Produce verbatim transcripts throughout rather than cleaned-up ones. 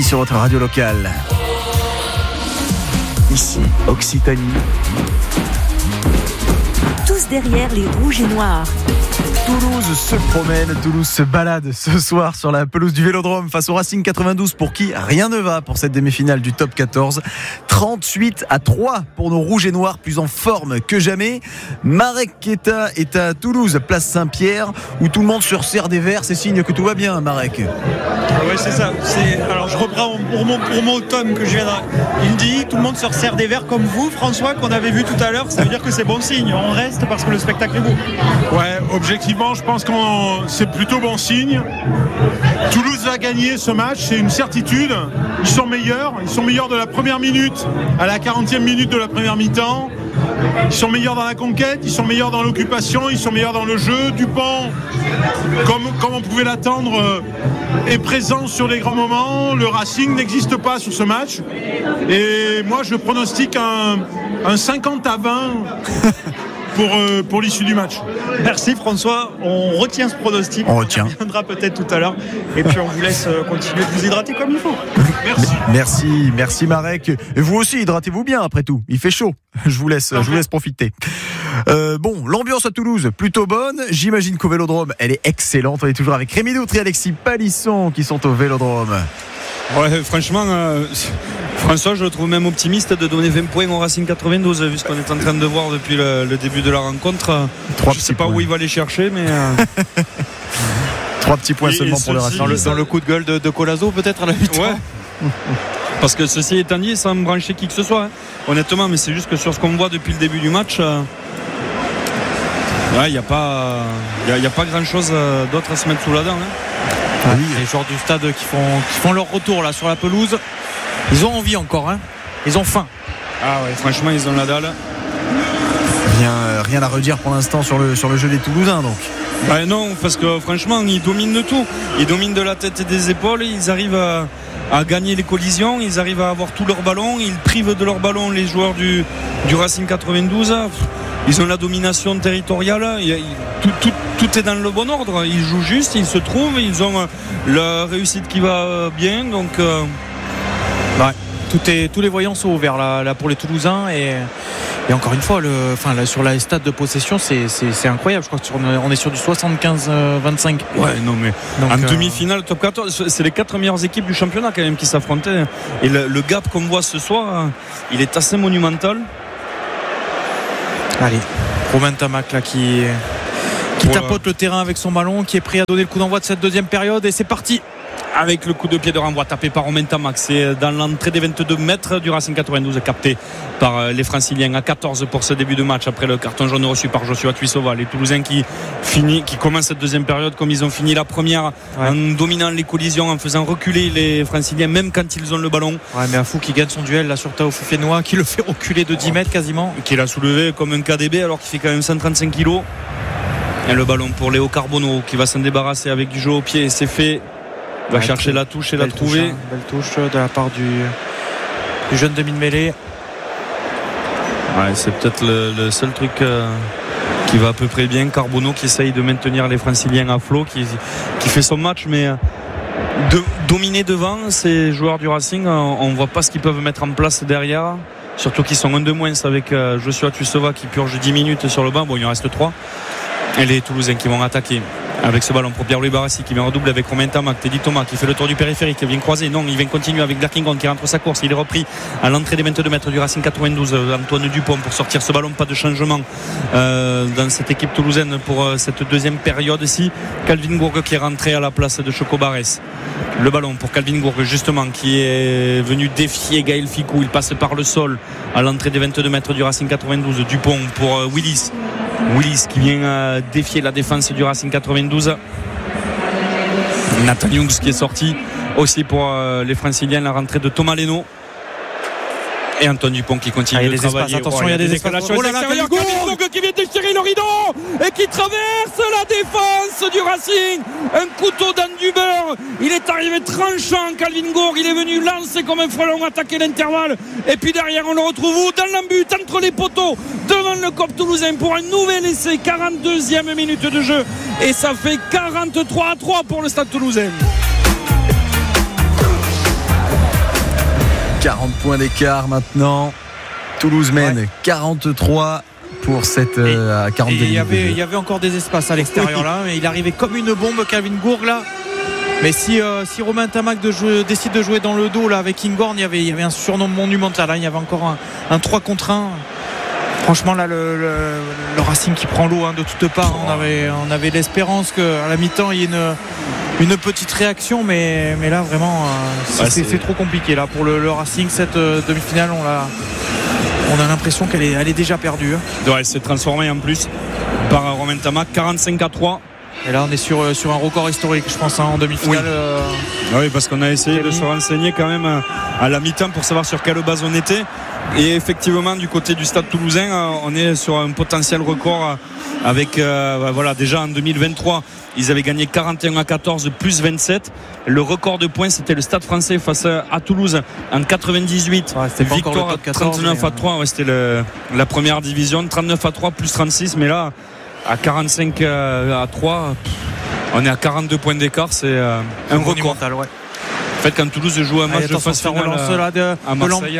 ici sur votre radio locale. Ici, Occitanie. Tous derrière les rouges et noirs. Toulouse se promène, Toulouse se balade ce soir sur la pelouse du Vélodrome face au Racing quatre-vingt-douze pour qui rien ne va pour cette demi-finale du top quatorze. trente-huit à trois pour nos rouges et noirs, plus en forme que jamais. Marek Keita est à Toulouse, place Saint-Pierre, où tout le monde se resserre des verres. C'est signe que tout va bien, Marek. Oui, c'est ça. C'est... Alors je reprends pour mon, pour mon tome que je viens de... Il dit, tout le monde se resserre des verres comme vous, François, qu'on avait vu tout à l'heure. Ça veut dire que c'est bon signe. On reste parce que le spectacle est beau. Ouais, objectivement, je pense que c'est plutôt bon signe. Toulouse va gagner ce match, c'est une certitude. Ils sont meilleurs, ils sont meilleurs de la première minute à la quarantième minute de la première mi-temps. Ils sont meilleurs dans la conquête, ils sont meilleurs dans l'occupation, ils sont meilleurs dans le jeu. Dupont, comme, comme on pouvait l'attendre, est présent sur les grands moments. Le Racing n'existe pas sur ce match. Et moi, je pronostique un, un cinquante à vingt pour, euh, pour l'issue du match. Merci François, on retient ce pronostic. On retient. On reviendra peut-être tout à l'heure. Et puis on vous laisse continuer de vous hydrater comme il faut. Merci. Merci, merci Marek. Et vous aussi, hydratez-vous bien après tout. Il fait chaud. Je vous laisse, je vous laisse profiter. Euh, bon, l'ambiance à Toulouse, plutôt bonne. J'imagine qu'au Vélodrome, elle est excellente. On est toujours avec Rémi Doutre et Alexis Palisson qui sont au Vélodrome. Ouais, franchement, euh, François, je le trouve même optimiste de donner vingt points au Racing quatre-vingt-douze, vu ce qu'on est en train de voir depuis le, le début de la rencontre. Trois je ne sais pas points. où il va les chercher, mais. Euh... Trois petits points et, seulement et pour le Racing. Dans le, dans le coup de gueule de, de Colazo, peut-être à la mi-temps. Ouais. Parce que ceci étant dit, sans me brancher qui que ce soit, hein, honnêtement, mais c'est juste que sur ce qu'on voit depuis le début du match, il euh, n'y a pas, y a, y a pas grand-chose d'autre à se mettre sous la dent. Hein. Ah oui, les joueurs du stade qui font, qui font leur retour là sur la pelouse, ils ont envie encore, hein. Ils ont faim. Ah ouais, franchement, ils ont la dalle. Rien, rien à redire pour l'instant sur le, sur le jeu des Toulousains, donc. Bah non, parce que franchement, ils dominent de tout. Ils dominent de la tête et des épaules. Ils arrivent à, à gagner les collisions. Ils arrivent à avoir tous leurs ballons. Ils privent de leurs ballons les joueurs du, du Racing quatre-vingt-douze. Ils ont la domination territoriale. Il, il, tout, tout, tout est dans le bon ordre. Ils jouent juste, ils se trouvent. Ils ont la réussite qui va bien. Donc, euh... ouais, tout est, tous les voyants sont ouverts là, là pour les Toulousains. Et... Et encore une fois, le, enfin, là, sur la stade de possession, c'est, c'est, c'est incroyable. Je crois qu'on est sur du soixante-quinze vingt-cinq. Ouais, non, mais donc, en euh... demi-finale, top quatorze, c'est les quatre meilleures équipes du championnat quand même qui s'affrontaient. Et le, le gap qu'on voit ce soir, il est assez monumental. Allez, Romain Tamac là qui, qui voilà. tapote le terrain avec son ballon, qui est prêt à donner le coup d'envoi de cette deuxième période. Et c'est parti. Avec le coup de pied de renvoi tapé par Romain Tamac, c'est dans l'entrée des vingt-deux mètres du Racing quatre-vingt-douze, capté par les Franciliens à quatorze pour ce début de match après le carton jaune reçu par Joshua Tuisova. Les Toulousains qui, finit, qui commencent cette deuxième période comme ils ont fini la première, ouais, en dominant les collisions, en faisant reculer les Franciliens même quand ils ont le ballon. Ouais, mais Afou qui gagne son duel là sur Tao Fufenoa, qui le fait reculer de dix mètres quasiment, qui l'a soulevé comme un K D B alors qu'il fait quand même cent trente-cinq kilos. Et le ballon pour Léo Carbonneau qui va s'en débarrasser avec du jeu au pied. C'est fait. Il va ouais, chercher la touche et la trouver. Touche, hein, belle touche de la part du, du jeune demi de mêlée. Ouais, c'est peut-être le, le seul truc euh, qui va à peu près bien. Carbonneau qui essaye de maintenir les Franciliens à flot, qui, qui fait son match, mais de, dominer devant ces joueurs du Racing, on ne voit pas ce qu'ils peuvent mettre en place derrière. Surtout qu'ils sont un de moins avec euh, Joshua Tuisova qui purge dix minutes sur le banc. Bon, il en reste trois. Et les Toulousains qui vont attaquer avec ce ballon pour Pierre-Louis Barassi qui vient redoubler avec Romain Tamac, Teddy Thomas qui fait le tour du périphérique, qui vient croiser, non, il vient continuer avec Darkingon qui rentre sa course, il est repris à l'entrée des vingt-deux mètres du Racing quatre-vingt-douze. Antoine Dupont pour sortir ce ballon, pas de changement euh, dans cette équipe toulousaine pour euh, cette deuxième période-ci. Calvin Gourgue qui est rentré à la place de Choco Barès. Le ballon pour Calvin Gourgue justement qui est venu défier Gaël Ficou, il passe par le sol à l'entrée des vingt-deux mètres du Racing quatre-vingt-douze. Dupont pour euh, Willis Willis qui vient euh, défier la défense du Racing quatre-vingt-douze. Nathan Youngs qui est sorti aussi pour euh, les Franciliens, la rentrée de Thomas Leno. Et Antoine Dupont qui continue ah, de travailler. Espaces, attention, oh, il y a des, des espaces. Oh là là, Calvin Gourgue qui vient déchirer le rideau et qui traverse la défense du Racing. Un couteau dans du beurre. Il est arrivé tranchant, Calvin Gourgue. Il est venu lancer comme un frelon, attaquer l'intervalle. Et puis derrière, on le retrouve où dans l'embut, entre les poteaux, devant le C O P toulousain pour un nouvel essai. quarante-deuxième minute de jeu. Et ça fait quarante-trois à trois pour le Stade toulousain. quarante points d'écart maintenant. Toulouse mène ouais. quarante-trois pour cette euh, à quarante-deux. Il y avait il y avait encore des espaces à l'extérieur oui. là, mais il arrivait comme une bombe, Calvin Gourg là. Mais si, euh, si Romain Tamac de jouer, décide de jouer dans le dos là avec Inghorn, il y avait, il y avait un surnom monumental. Là, il y avait encore un, un trois contre un. Franchement, là, le, le, le Racing qui prend l'eau hein, de toutes parts. On avait, on avait l'espérance qu'à la mi-temps, il y ait une, une petite réaction. Mais, mais là, vraiment, euh, c'est, ouais, c'est... c'est trop compliqué. Là, pour le, le Racing, cette euh, demi-finale, on, l'a, on a l'impression qu'elle est, elle est déjà perdue. Hein. Ouais, c'est transformé en plus par Romain Tamac, quarante-cinq à trois. Et là, on est sur, sur un record historique, je pense, hein, en demi-finale. Oui. Euh... oui, parce qu'on a essayé de se renseigner quand même à la mi-temps pour savoir sur quelle base on était. Et effectivement, du côté du Stade Toulousain, on est sur un potentiel record avec, euh, voilà, déjà en deux mille vingt-trois, ils avaient gagné quarante et un à quatorze plus vingt-sept. Le record de points, c'était le Stade Français face à Toulouse en quatre-vingt-dix-huit. Ouais, c'était victoire trente-neuf à trois. Ouais, c'était le, la première division. trente-neuf à trois plus trente-six. Mais là, à quarante-cinq à trois, on est à quarante-deux points d'écart. C'est euh, un record. Ouais. En fait, quand Toulouse joue un match de phase finale de, à Marseille,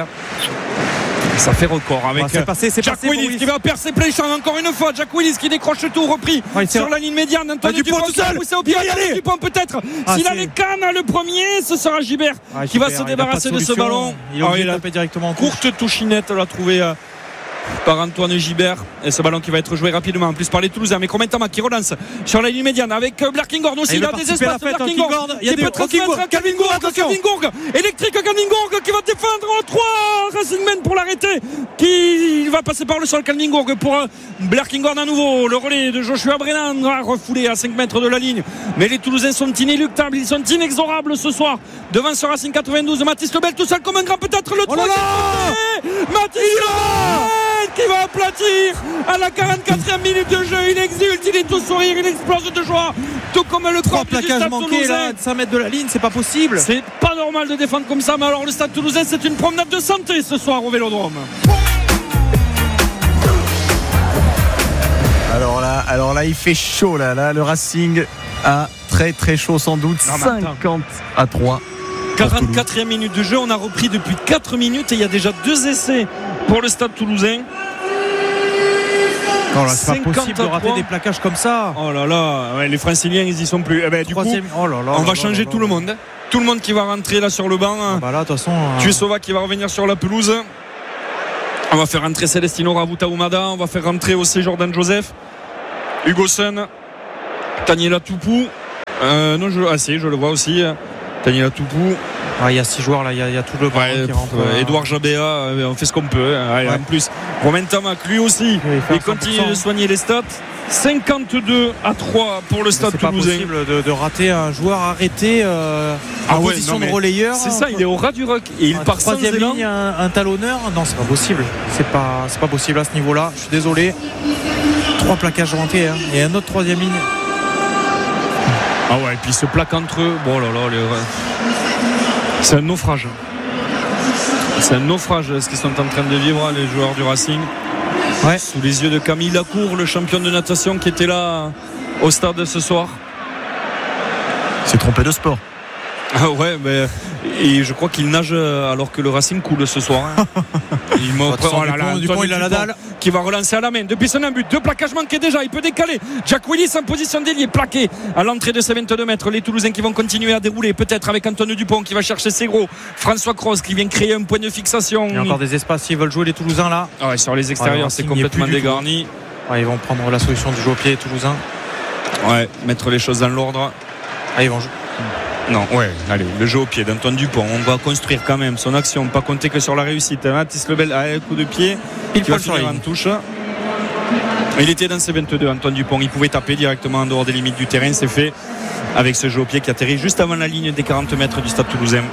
ça fait record avec c'est passé, c'est Jack passé, Willis Boris. qui va percer Pléchan encore une fois. Jack Willis qui décroche tout repris ouais, sur la ligne médiane. Antoine Dupont tout seul. Au pied, Dupont peut-être. Ah, S'il c'est... a les cannes, le premier, ce sera Gibert ah, qui va se débarrasser de, de ce ballon. Il, oh, il a tapé directement en courte touchinette, l'a trouvé. Euh, par Antoine Gibert et ce ballon qui va être joué rapidement en plus par les Toulousains. Mais Romain Tamac qui relance sur la ligne médiane avec Blair Kinghorn aussi. Il a des espaces de Blair Kinghorn qui peut transmettre Calvin Gourg. Calvin Gourg électrique, Calvin Gourg qui va défendre en trois. Racing Men pour l'arrêter, qui va passer par le sol. Calvin Gourg pour Blair Kinghorn à nouveau. Le relais de Joshua Brennan a refoulé à cinq mètres de la ligne, mais les Toulousains sont inéluctables, ils sont inexorables ce soir devant ce Racing quatre-vingt-douze. Mathis Lebel tout seul comme un grand, peut-être le troisième. Oh Mathis Lebel qui va aplatir à la quarante-quatrième minute de jeu. Il exulte, il est tout sourire, il explose de joie, tout comme le trois plaquages manqués là, de cinq mètres de la ligne, c'est pas possible. C'est pas normal de défendre comme ça. Mais alors le Stade Toulousain, c'est une promenade de santé ce soir au Vélodrome. Alors là, alors là, il fait chaud là, là, le Racing a très très chaud sans doute. Non, cinquante à trois. quarante-quatrième minute de jeu, on a repris depuis quatre minutes et il y a déjà deux essais pour le Stade Toulousain. Non, là, c'est pas possible de rater des plaquages comme ça. Oh là là, ouais, les Franciliens ils y sont plus. Eh ben, du coup, oh là là, on là va là changer là tout là. le monde. Tout le monde qui va rentrer là sur le banc. Ah bah là, de toute façon. Tu es Sova qui va revenir sur la pelouse. On va faire rentrer Celestino Ravuta Oumada. On va faire rentrer aussi Jordan Joseph, Hugo Sun, Daniela Toupou. Euh, non, je, ah si, je le vois aussi. Daniela Toupou. Ah, il y a six joueurs là, il y a, il y a tout le banc ouais, qui rentre. Euh, Edouard Jabéa, on fait ce qu'on peut. Ouais, ouais. En plus, Romain Tamac, lui aussi, il, il continue de soigner les stats. cinquante-deux à trois pour le Stade Toulousain. C'est pas possible de, de rater un joueur arrêté euh, ah en ouais, position non, de relayeur. C'est ça, il est au ras du rock et il part sans élan. Ligne, un, un talonneur. Non, c'est pas possible. C'est pas, c'est pas possible à ce niveau-là. Je suis désolé. Trois plaquages manqués hein. Et un autre troisième ligne. Ah ouais, et puis ce plaque entre eux. Bon là là, les... c'est un naufrage. C'est un naufrage ce qu'ils sont en train de vivre, les joueurs du Racing. Ouais. Sous les yeux de Camille Lacour, le champion de natation qui était là au stade ce soir. C'est trompé de sport. Ah ouais, mais et je crois qu'il nage alors que le Racing coule ce soir. Hein. Il m'a oh là là, Dupont, il a la dalle. Qui va relancer à la main depuis son but. Deux plaquages manqués déjà. Il peut décaler. Jack Willis en position d'ailier plaqué à l'entrée de ses vingt-deux mètres. Les Toulousains qui vont continuer à dérouler. Peut-être avec Antoine Dupont qui va chercher ses gros. François Cross qui vient créer un point de fixation. Il y a encore des espaces s'ils veulent jouer les Toulousains là. Ah ouais, sur les extérieurs, ah, c'est complètement dégarni. Ouais, ils vont prendre la solution du jeu au pied les Toulousains. Ouais, mettre les choses dans l'ordre. Ah, ils vont jouer. Non, ouais, allez, le jeu au pied d'Antoine Dupont. On va construire quand même son action, pas compter que sur la réussite. Mathis Lebel, allez, coup de pied. Il va finir en touche. Il était dans ses vingt-deux, Antoine Dupont. Il pouvait taper directement en dehors des limites du terrain. C'est fait avec ce jeu au pied qui atterrit juste avant la ligne des quarante mètres du Stade Toulousain.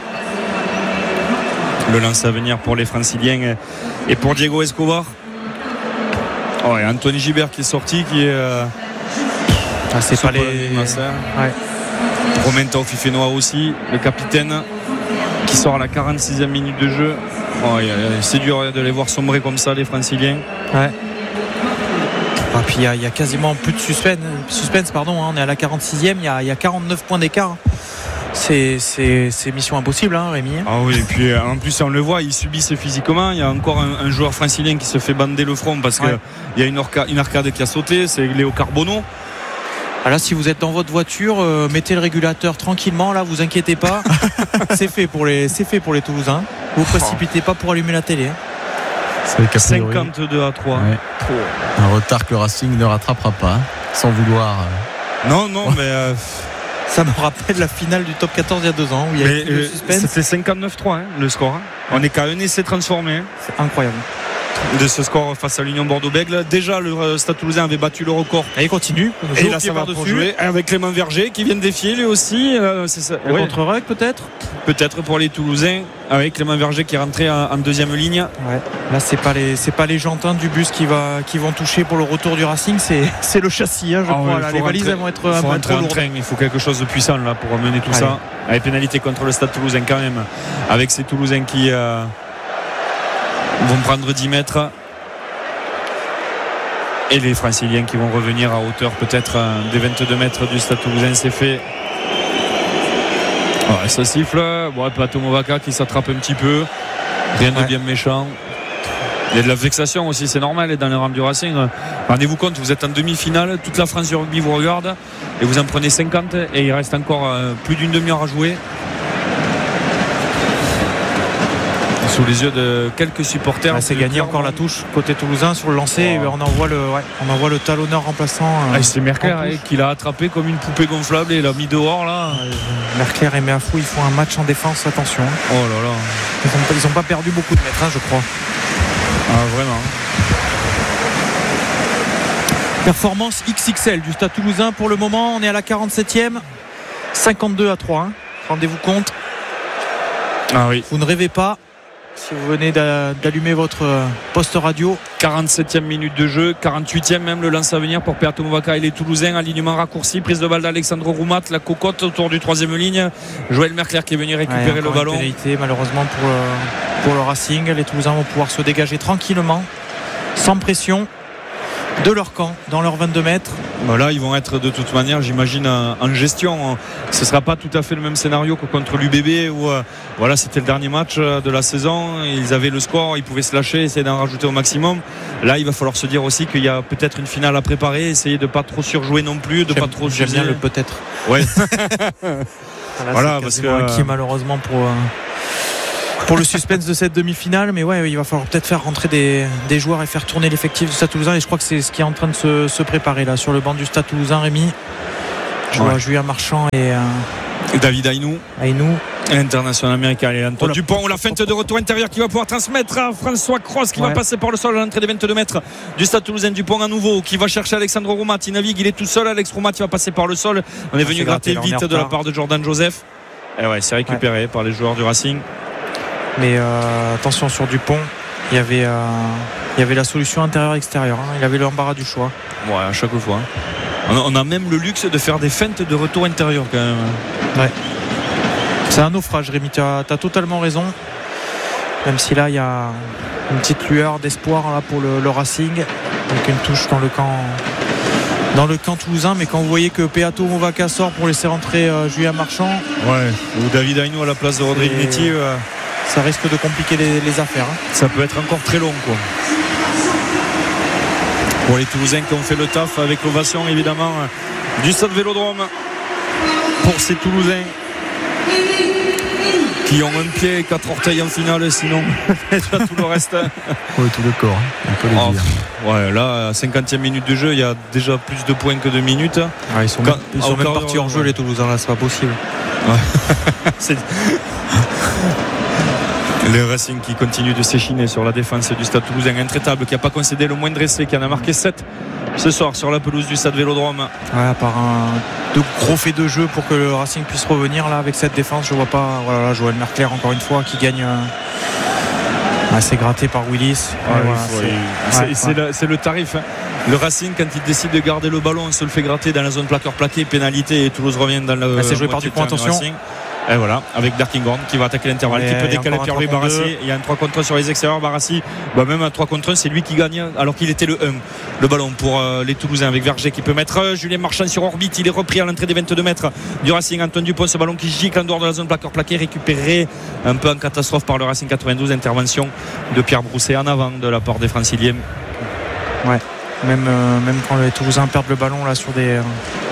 Le lance à venir pour les Franciliens et pour Diego Escobar. Oh, et Antoine Gibert qui est sorti, qui est. Euh... Ah, c'est pas les. Ouais. Romain Taufifénois aussi, le capitaine qui sort à la quarante-sixième minute de jeu. Oh, c'est dur de les voir sombrer comme ça, les Franciliens. Ouais. Ah, puis il y, y a quasiment plus de suspense, suspense pardon, hein. On est à la quarante-sixième, il y, y a quarante-neuf points d'écart C'est, c'est, c'est mission impossible, hein, Rémi. Ah oui, et puis en plus on le voit, ils subissent physiquement. Il y a encore un, un joueur francilien qui se fait bander le front parce ouais. qu'il y a une, orca, une arcade qui a sauté, c'est Léo Carbonneau. Ah là, si vous êtes dans votre voiture, euh, mettez le régulateur tranquillement, là, vous inquiétez pas. c'est fait pour les, c'est fait pour les Toulousains. Vous ne précipitez pas pour allumer la télé. C'est cinquante-deux à trois. Ouais. Oh. Un retard que le Racing ne rattrapera pas, hein, sans vouloir. Euh... Non, non, mais. Euh... Ça me rappelle la finale du top quatorze il y a deux ans où il y a eu le suspense. C'était cinquante-neuf trois hein, le score. Hein. On est qu'à un essai transformé. Hein. C'est incroyable. De ce score face à l'Union Bordeaux-Bègles. Déjà, le Stade Toulousain avait battu le record. Et il continue. Et là, ça va jouer avec Clément Verger qui vient de défier lui aussi. Euh, c'est ça. Ouais. Contre Ruck peut-être. Peut-être pour les Toulousains avec Clément Verger qui est rentré en, en deuxième ligne. Ouais. Là, c'est pas les c'est pas les jantins du bus qui va qui vont toucher pour le retour du Racing. C'est c'est le châssis, hein, je ah crois. Ouais, là, les valises elles vont être un peu trop lourdes. Train. Il faut quelque chose de puissant là pour mener tout Allez. ça. Avec pénalité contre le Stade Toulousain quand même. Avec ces Toulousains qui euh, vont prendre dix mètres. Et les Franciliens qui vont revenir à hauteur peut-être des vingt-deux mètres du Stade Toulousain. C'est fait. Ouais, ça siffle. Bon, Pato Movaka qui s'attrape un petit peu. Rien de ouais. bien méchant. Il y a de la vexation aussi, c'est normal dans les rangs du Racing. Rendez-vous compte, vous êtes en demi-finale, toute la France du rugby vous regarde et vous en prenez cinquante et il reste encore plus d'une demi-heure à jouer. Sous les yeux de quelques supporters. Ouais, c'est gagné encore la touche côté toulousain sur le lancer. Oh. On envoie le, ouais, on envoie le talonneur remplaçant. Euh, ah, c'est Merclair hein, qui l'a attrapé comme une poupée gonflable et l'a mis dehors là. Ouais, Merclair et Méafou, ils font un match en défense. Attention. Oh là là. Ils n'ont pas perdu beaucoup de mètres, hein, je crois. Ah vraiment. Performance X X L du Stade Toulousain pour le moment. On est à la quarante-septième. cinquante-deux à trois. Hein. Rendez-vous compte. Ah oui. Vous ne rêvez pas. Si vous venez d'allumer votre poste radio. quarante-septième minute de jeu, quarante-huitième même, le lance à venir pour Pato Movaka et les Toulousains. Alignement raccourci, prise de balle d'Alexandre Roumat, la cocotte autour du troisième ligne. Joël Merclair qui est venu récupérer ouais, le ballon. Une pénalité malheureusement pour le, pour le Racing. Les Toulousains vont pouvoir se dégager tranquillement, sans pression, de leur camp, dans leurs vingt-deux mètres. Ben là, ils vont être de toute manière, j'imagine, en gestion. Ce ne sera pas tout à fait le même scénario que contre l'U B B où euh, voilà, c'était le dernier match de la saison. Ils avaient le score, ils pouvaient se lâcher, essayer d'en rajouter au maximum. Là, il va falloir se dire aussi qu'il y a peut-être une finale à préparer, essayer de ne pas trop surjouer non plus, de j'aime, pas trop j'aime bien le peut-être. Ouais. voilà, voilà parce que qui malheureusement pour. Euh... Pour le suspense de cette demi-finale, mais ouais, il va falloir peut-être faire rentrer des, des joueurs et faire tourner l'effectif du Stade Toulousain. Et je crois que c'est ce qui est en train de se, se préparer là sur le banc du Stade Toulousain. Rémi, je vois ouais. Julien Marchand et, euh, et David Aynou. Aynou. International américain et Antoine oh Dupont. La feinte de retour intérieur qui va pouvoir transmettre à François Cross qui ouais. va passer par le sol à l'entrée des vingt-deux mètres du Stade Toulousain. Dupont à nouveau qui va chercher Alexandre Roumat. Il navigue, il est tout seul. Alex Roumat il va passer par le sol. On est ah, venu gratter gratté, vite de la part de Jordan Joseph. Et ouais, c'est récupéré ouais. par les joueurs du Racing. Mais euh, attention sur Dupont, il y avait, euh, il y avait la solution intérieure-extérieure. Hein. Il avait l'embarras du choix. Ouais, à chaque fois. On a, on a même le luxe de faire des feintes de retour intérieur quand même. Ouais. C'est un naufrage, Rémi. Tu as, tu as totalement raison. Même si là, il y a une petite lueur d'espoir là, pour le, le Racing. Avec une touche dans le camp. Dans le camp toulousain, mais quand vous voyez que Pato Movaka sort pour laisser rentrer euh, Julien Marchand. Ouais. Ou David Aynou à la place de Rodrigue Netti. Euh... Ça risque de compliquer les, les affaires. Hein. Ça peut être encore très long, quoi. Pour les Toulousains qui ont fait le taf avec l'ovation, évidemment, du Stade Vélodrome. Pour ces Toulousains qui ont un pied et quatre orteils en finale, sinon, déjà tout le reste. Oui, tout le corps, on peut le oh, dire. Ouais, là, à cinquantième minute de jeu, il y a déjà plus de points que de minutes. Ah, ils sont quand, même, ils sont même partis hors jeu, les Toulousains, là, c'est pas possible. Ouais. c'est... Le Racing qui continue de s'échiner sur la défense du Stade Toulousain, intraitable, qui n'a pas concédé le moindre essai, qui en a marqué sept ce soir sur la pelouse du Stade Vélodrome. Ouais, par un de gros faits de jeu pour que le Racing puisse revenir là avec cette défense. Je vois pas. Voilà, là, Joël Merclair encore une fois qui gagne. Euh... Ah, c'est gratté par Willis. Ouais, voilà, c'est... C'est, ouais, c'est, ouais. Le, c'est le tarif. Hein. Le Racing, quand il décide de garder le ballon, on se le fait gratter dans la zone plaqueur plaqué, pénalité et Toulouse revient dans le. Là, c'est joué par Dupont, attention. Et voilà, avec Darkinghorn qui va attaquer l'intervalle, qui peut décaler Pierre-Louis Barassi. Il y a un trois contre un sur les extérieurs. Barassi, bah même un trois contre un, c'est lui qui gagne alors qu'il était le un. Le ballon pour euh, les Toulousains avec Verger qui peut mettre euh, Julien Marchand sur orbite. Il est repris à l'entrée des vingt-deux mètres du Racing. Antoine Dupont, ce ballon qui gicle en dehors de la zone plaqueur plaqué, récupéré un peu en catastrophe par le Racing quatre-vingt-douze. Intervention de Pierre Brousset en avant de la part des Franciliens. Ouais, même, euh, même quand les Toulousains perdent le ballon là sur des. Euh...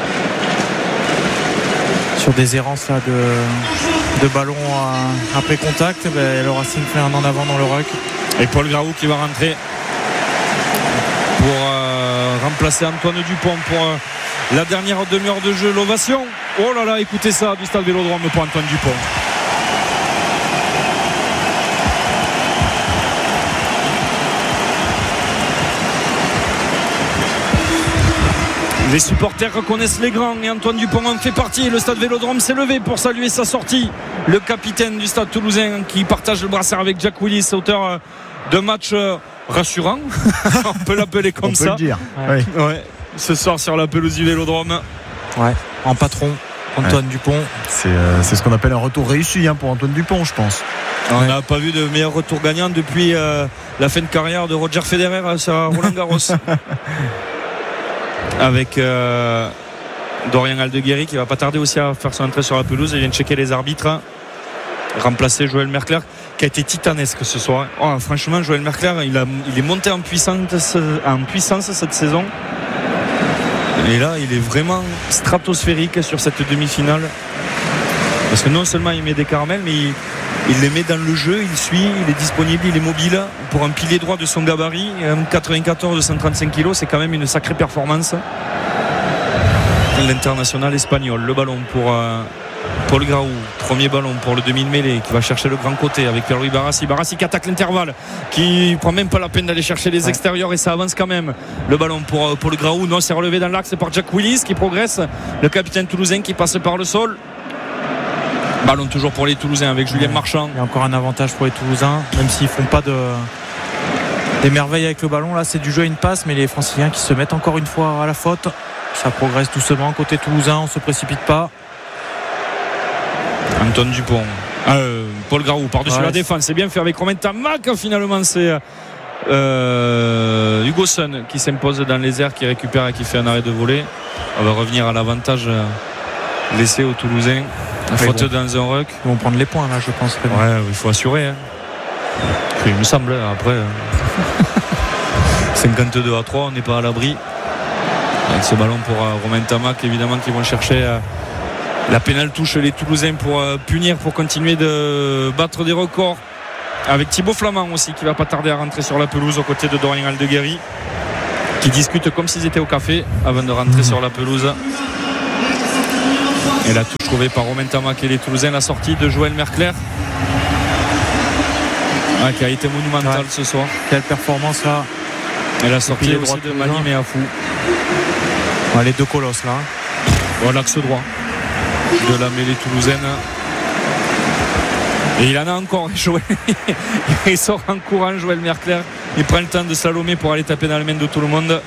sur des errances là, de, de ballon à, après contact, ben, le Racing fait un en avant dans le ruck. Et Paul Graou qui va rentrer pour euh, remplacer Antoine Dupont pour euh, la dernière demi-heure de jeu. L'ovation, oh là là, écoutez ça, du stade Vélodrome pour Antoine Dupont. Les supporters reconnaissent les grands et Antoine Dupont en fait partie. Le stade Vélodrome s'est levé pour saluer sa sortie. Le capitaine du stade toulousain qui partage le brassard avec Jack Willis, auteur de match rassurant. On peut l'appeler comme On ça. peut le dire. Ouais. Oui. Ouais. Ce soir sur la pelouse du Vélodrome. Ouais. En patron, Antoine ouais. Dupont. C'est, euh, c'est ce qu'on appelle un retour réussi hein, pour Antoine Dupont, je pense. On n'a ouais. pas vu de meilleur retour gagnant depuis euh, la fin de carrière de Roger Federer sur Roland Garros. Avec euh, Dorian Aldeguerri qui va pas tarder aussi à faire son entrée sur la pelouse. Il vient de checker les arbitres, remplacer Joël Mercler qui a été titanesque ce soir. Oh, franchement Joël Mercler il, a, il est monté en puissance, en puissance cette saison et là il est vraiment stratosphérique sur cette demi-finale parce que non seulement il met des caramels mais il, il les met dans le jeu, il suit, il est disponible, il est mobile pour un pilier droit de son gabarit, un quatre-vingt-quatorze de cent trente-cinq kilos, c'est quand même une sacrée performance. L'international espagnol, le ballon pour euh, Paul Graou, premier ballon pour le demi-mêlée qui va chercher le grand côté avec Pierre-Louis Barassi. Barassi qui attaque l'intervalle, qui prend même pas la peine d'aller chercher les ouais. extérieurs et ça avance quand même. Le ballon pour euh, Paul Graou, non, c'est relevé dans l'axe par Jack Willis qui progresse, le capitaine toulousain qui passe par le sol. Ballon toujours pour les Toulousains avec Julien Marchand. Il y a encore un avantage pour les Toulousains, même s'ils font pas de des merveilles avec le ballon. Là, c'est du jeu à une passe, mais les Franciliens qui se mettent encore une fois à la faute. Ça progresse doucement côté toulousain, on se précipite pas. Antoine Dupont, euh, Paul Graou par-dessus ouais, la défense, c'est bien fait avec Romain Tamac. Finalement, c'est euh, Hugo Sun qui s'impose dans les airs, qui récupère et qui fait un arrêt de volée. On va revenir à l'avantage laissé aux Toulousains. Faute bon. Dans un ruck. Ils vont prendre les points là, je pense. Ouais, il faut assurer. Hein. Il me semble. Après, cinquante-deux à trois, on n'est pas à l'abri. Avec ce ballon pour euh, Romain Tamac, évidemment, qui vont chercher euh, la pénale touche les Toulousains pour euh, punir, pour continuer de battre des records. Avec Thibaut Flamand aussi, qui va pas tarder à rentrer sur la pelouse aux côtés de Dorian Aldeguerri, qui discute comme s'ils étaient au café avant de rentrer mmh. sur la pelouse. Et la touche trouvée par Romain Tamac et les Toulousains, la sortie de Joël Mercler ah, qui a été monumentale ouais. ce soir. Quelle performance là. Et la sortie aussi de Mani Meafou. Ouais, les deux colosses là. Bon, l'axe droit de la mêlée toulousaine. Et il en a encore. Joël. Il sort en courant Joël Mercler. Il prend le temps de slalomer pour aller taper dans les mains de tout le monde.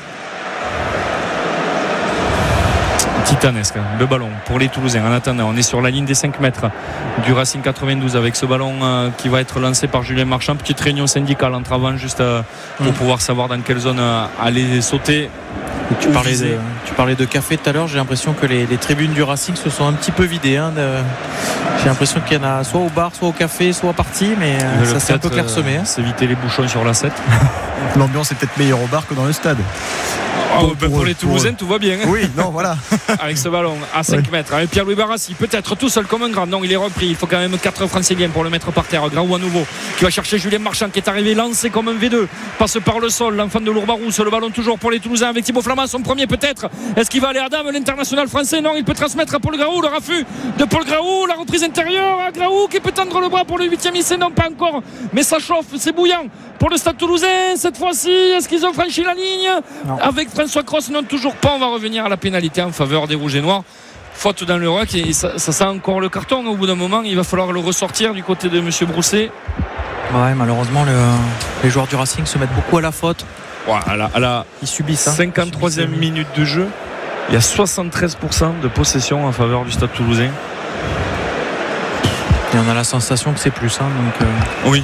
Titanesque, le ballon pour les Toulousains. En attendant, on est sur la ligne des cinq mètres du Racing quatre-vingt-douze avec ce ballon euh, qui va être lancé par Julien Marchand. Petite réunion syndicale entre avant juste euh, pour mmh. pouvoir savoir dans quelle zone euh, aller sauter. Tu parlais, de, tu parlais de café tout à l'heure. J'ai l'impression que les, les tribunes du Racing se sont un petit peu vidées. Hein, de, j'ai l'impression qu'il y en a soit au bar, soit au café, soit parti, mais euh, ça c'est un peu clairsemé. Hein. S'éviter les bouchons sur la sept. L'ambiance est peut-être meilleure au bar que dans le stade. Oh, pour, ben pour, pour les Toulousains, tout va bien. Oui, non, voilà. Avec ce ballon à cinq ouais. mètres, avec Pierre-Louis Barassi, peut-être tout seul comme un grand. Non, il est repris. Il faut quand même quatre Franciliens pour le mettre par terre. Graou à nouveau, qui va chercher Julien Marchand, qui est arrivé lancé comme un V deux. Passe par le sol, l'enfant de Lourbarousse. Le ballon toujours pour les Toulousains avec Thibaut Flamand, son premier peut-être. Est-ce qu'il va aller à Dame, l'international français? Non, il peut transmettre à Paul Graou. Le raffut de Paul Graou, la reprise intérieure à Graou qui peut tendre le bras pour le huitième essai. Non, pas encore. Mais ça chauffe, c'est bouillant pour le Stade Toulousain cette fois-ci. Est-ce qu'ils ont franchi la ligne? Non. Avec François Cross? Non, toujours pas. On va revenir à la pénalité en faveur des Rouges et Noirs. Faute dans le ruck et ça, ça sent encore le carton. Au bout d'un moment, il va falloir le ressortir du côté de M. Brousset. Ouais, malheureusement, le, les joueurs du Racing se mettent beaucoup à la faute. Ouais, à la, à la Ils subissent, hein. cinquante-troisième minute de jeu, il y a soixante-treize pour cent de possession en faveur du Stade Toulousain. Et on a la sensation que c'est plus. Hein, donc, euh... Oui.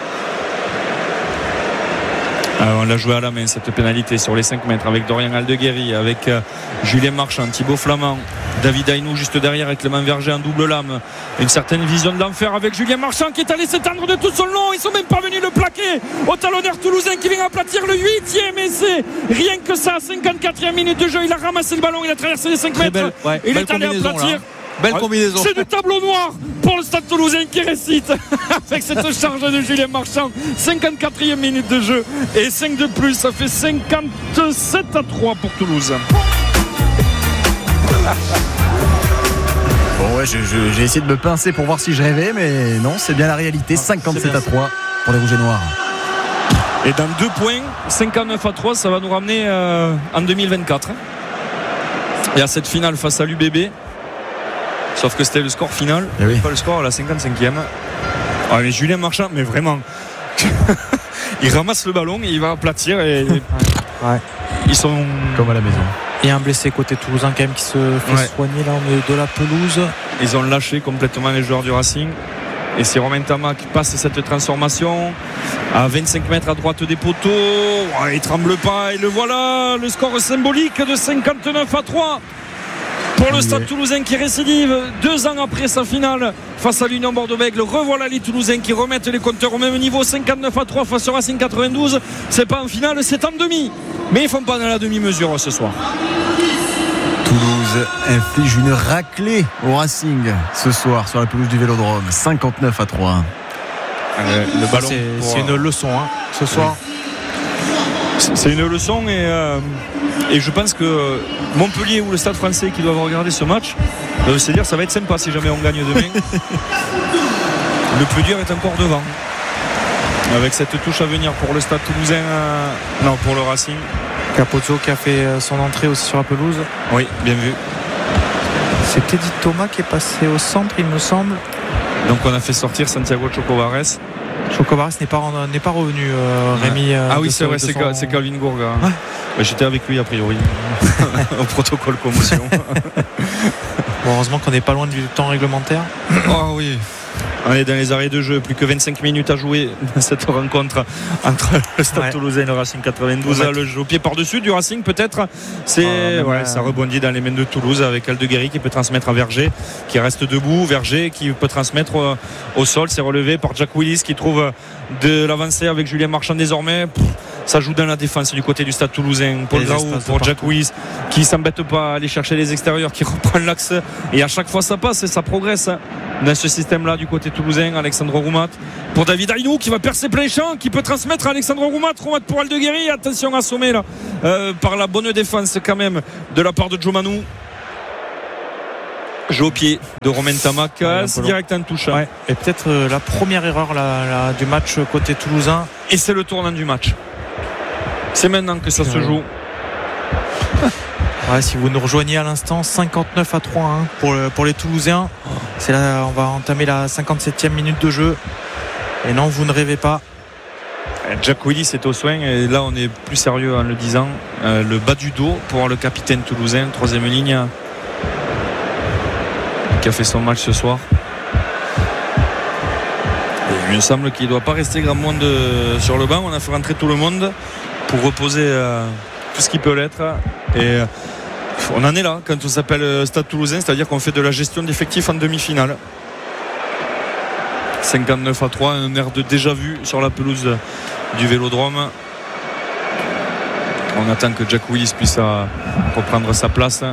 Alors, on l'a joué à la main cette pénalité sur les cinq mètres avec Dorian Aldeguerri, avec euh, Julien Marchand, Thibaut Flamand, David Aynou juste derrière avec Clément Verger en double lame. Une certaine vision de l'enfer avec Julien Marchand qui est allé s'étendre de tout son long. Ils sont même pas venus le plaquer au talonneur toulousain qui vient aplatir le huitième essai. Rien que ça, cinquante-quatrième minute de jeu. Il a ramassé le ballon, il a traversé les cinq mètres. Belle, ouais, il est allé aplatir. Là. Belle combinaison. C'est du tableau noir pour le Stade Toulousain qui récite avec cette charge de Julien Marchand. cinquante-quatrième minute de jeu et cinq de plus, ça fait cinquante-sept à trois pour Toulouse. Bon ouais, je, je, j'ai essayé de me pincer pour voir si je rêvais, mais non, c'est bien la réalité. cinquante-sept à trois pour les Rouges et Noirs. Et dans deux points, cinquante-neuf à trois, ça va nous ramener euh, en deux mille vingt-quatre. Et à cette finale face à l'U B B. Sauf que c'était le score final, eh oui. Pas le score à la cinquante-cinquième. Ah, mais Julien Marchand, mais vraiment, il ramasse le ballon et il va aplatir. Et ouais. Ils sont comme à la maison. Il y a un blessé côté toulousain quand même qui se fait ouais. soigner là au milieu de la pelouse. Ils ont lâché complètement les joueurs du Racing. Et c'est Romain Tamac qui passe cette transformation à vingt-cinq mètres à droite des poteaux. Ouais, il tremble pas et le voilà, le score symbolique de cinquante-neuf à trois. Pour le Stade Toulousain qui récidive deux ans après sa finale face à l'Union Bordeaux-Bègles. Revoilà les Toulousains qui remettent les compteurs au même niveau. cinquante-neuf à trois face au Racing quatre-vingt-douze. C'est pas en finale, c'est en demi. Mais ils font pas dans la demi-mesure ce soir. Toulouse inflige une raclée au Racing ce soir sur la pelouse du Vélodrome. cinquante-neuf à trois. Euh, le ballon c'est, pour... c'est une leçon hein, ce soir. C'est une leçon et, euh, et je pense que Montpellier ou le Stade Français qui doivent regarder ce match doivent se dire ça va être sympa si jamais on gagne demain. Le plus dur est encore devant avec cette touche à venir pour le Stade Toulousain euh, non pour le Racing. Capozzo qui a fait son entrée aussi sur la pelouse. Oui, bien vu. C'est Teddy Thomas qui est passé au centre il me semble. Donc on a fait sortir Santiago Chocobares. Chocobares n'est pas, n'est pas revenu euh, Rémi. Euh, ah oui c'est vrai son... c'est, Cal- c'est Calvin Gourga. Ouais. Bah, j'étais avec lui a priori au protocole commotion. Bon, heureusement qu'on n'est pas loin du temps réglementaire. Oh oui. On est dans les arrêts de jeu, plus que vingt-cinq minutes à jouer dans cette rencontre entre le Stade ouais. Toulousain et le Racing quatre-vingt-douze. Ouais. Le jeu au pied par-dessus du Racing peut-être. C'est, ah, ouais, ça rebondit dans les mains de Toulouse avec Aldeguerri qui peut transmettre à Verger qui reste debout. Verger qui peut transmettre au sol. C'est relevé par Jack Willis qui trouve de l'avancée avec Julien Marchand désormais. Pff, ça joue dans la défense du côté du Stade Toulousain. Paul Graou pour Jack Willis qui s'embête pas à aller chercher les extérieurs, qui reprend l'axe et à chaque fois ça passe et ça progresse dans ce système-là du côté toulousain. Alexandre Roumat pour David Aynou qui va percer plein champ, qui peut transmettre à Alexandre Roumat. Roumat pour Aldeguerri, attention assommé là euh, par la bonne défense quand même de la part de Joe Manou. Jeu au pied de Romain Tamac, ouais, c'est direct en touche. Ouais. Et peut-être euh, la première erreur là, là, du match côté toulousain. Et c'est le tournant du match. C'est maintenant que ça ouais. se joue. Ouais, si vous nous rejoignez à l'instant, cinquante-neuf à trois hein, pour, le, pour les Toulousains. C'est là, on va entamer la cinquante-septième minute de jeu. Et non, vous ne rêvez pas. Jack Willis est au soin et là on est plus sérieux en le disant. Euh, le bas du dos pour le capitaine toulousain, troisième ligne, qui a fait son match ce soir. Et il me semble qu'il ne doit pas rester grand monde sur le banc. On a fait rentrer tout le monde pour reposer euh, tout ce qui peut l'être. Et euh, on en est là quand on s'appelle Stade Toulousain, c'est-à-dire qu'on fait de la gestion d'effectifs en demi-finale. cinquante-neuf à trois, un air de déjà vu sur la pelouse du Vélodrome. On attend que Jack Willis puisse euh, reprendre sa place.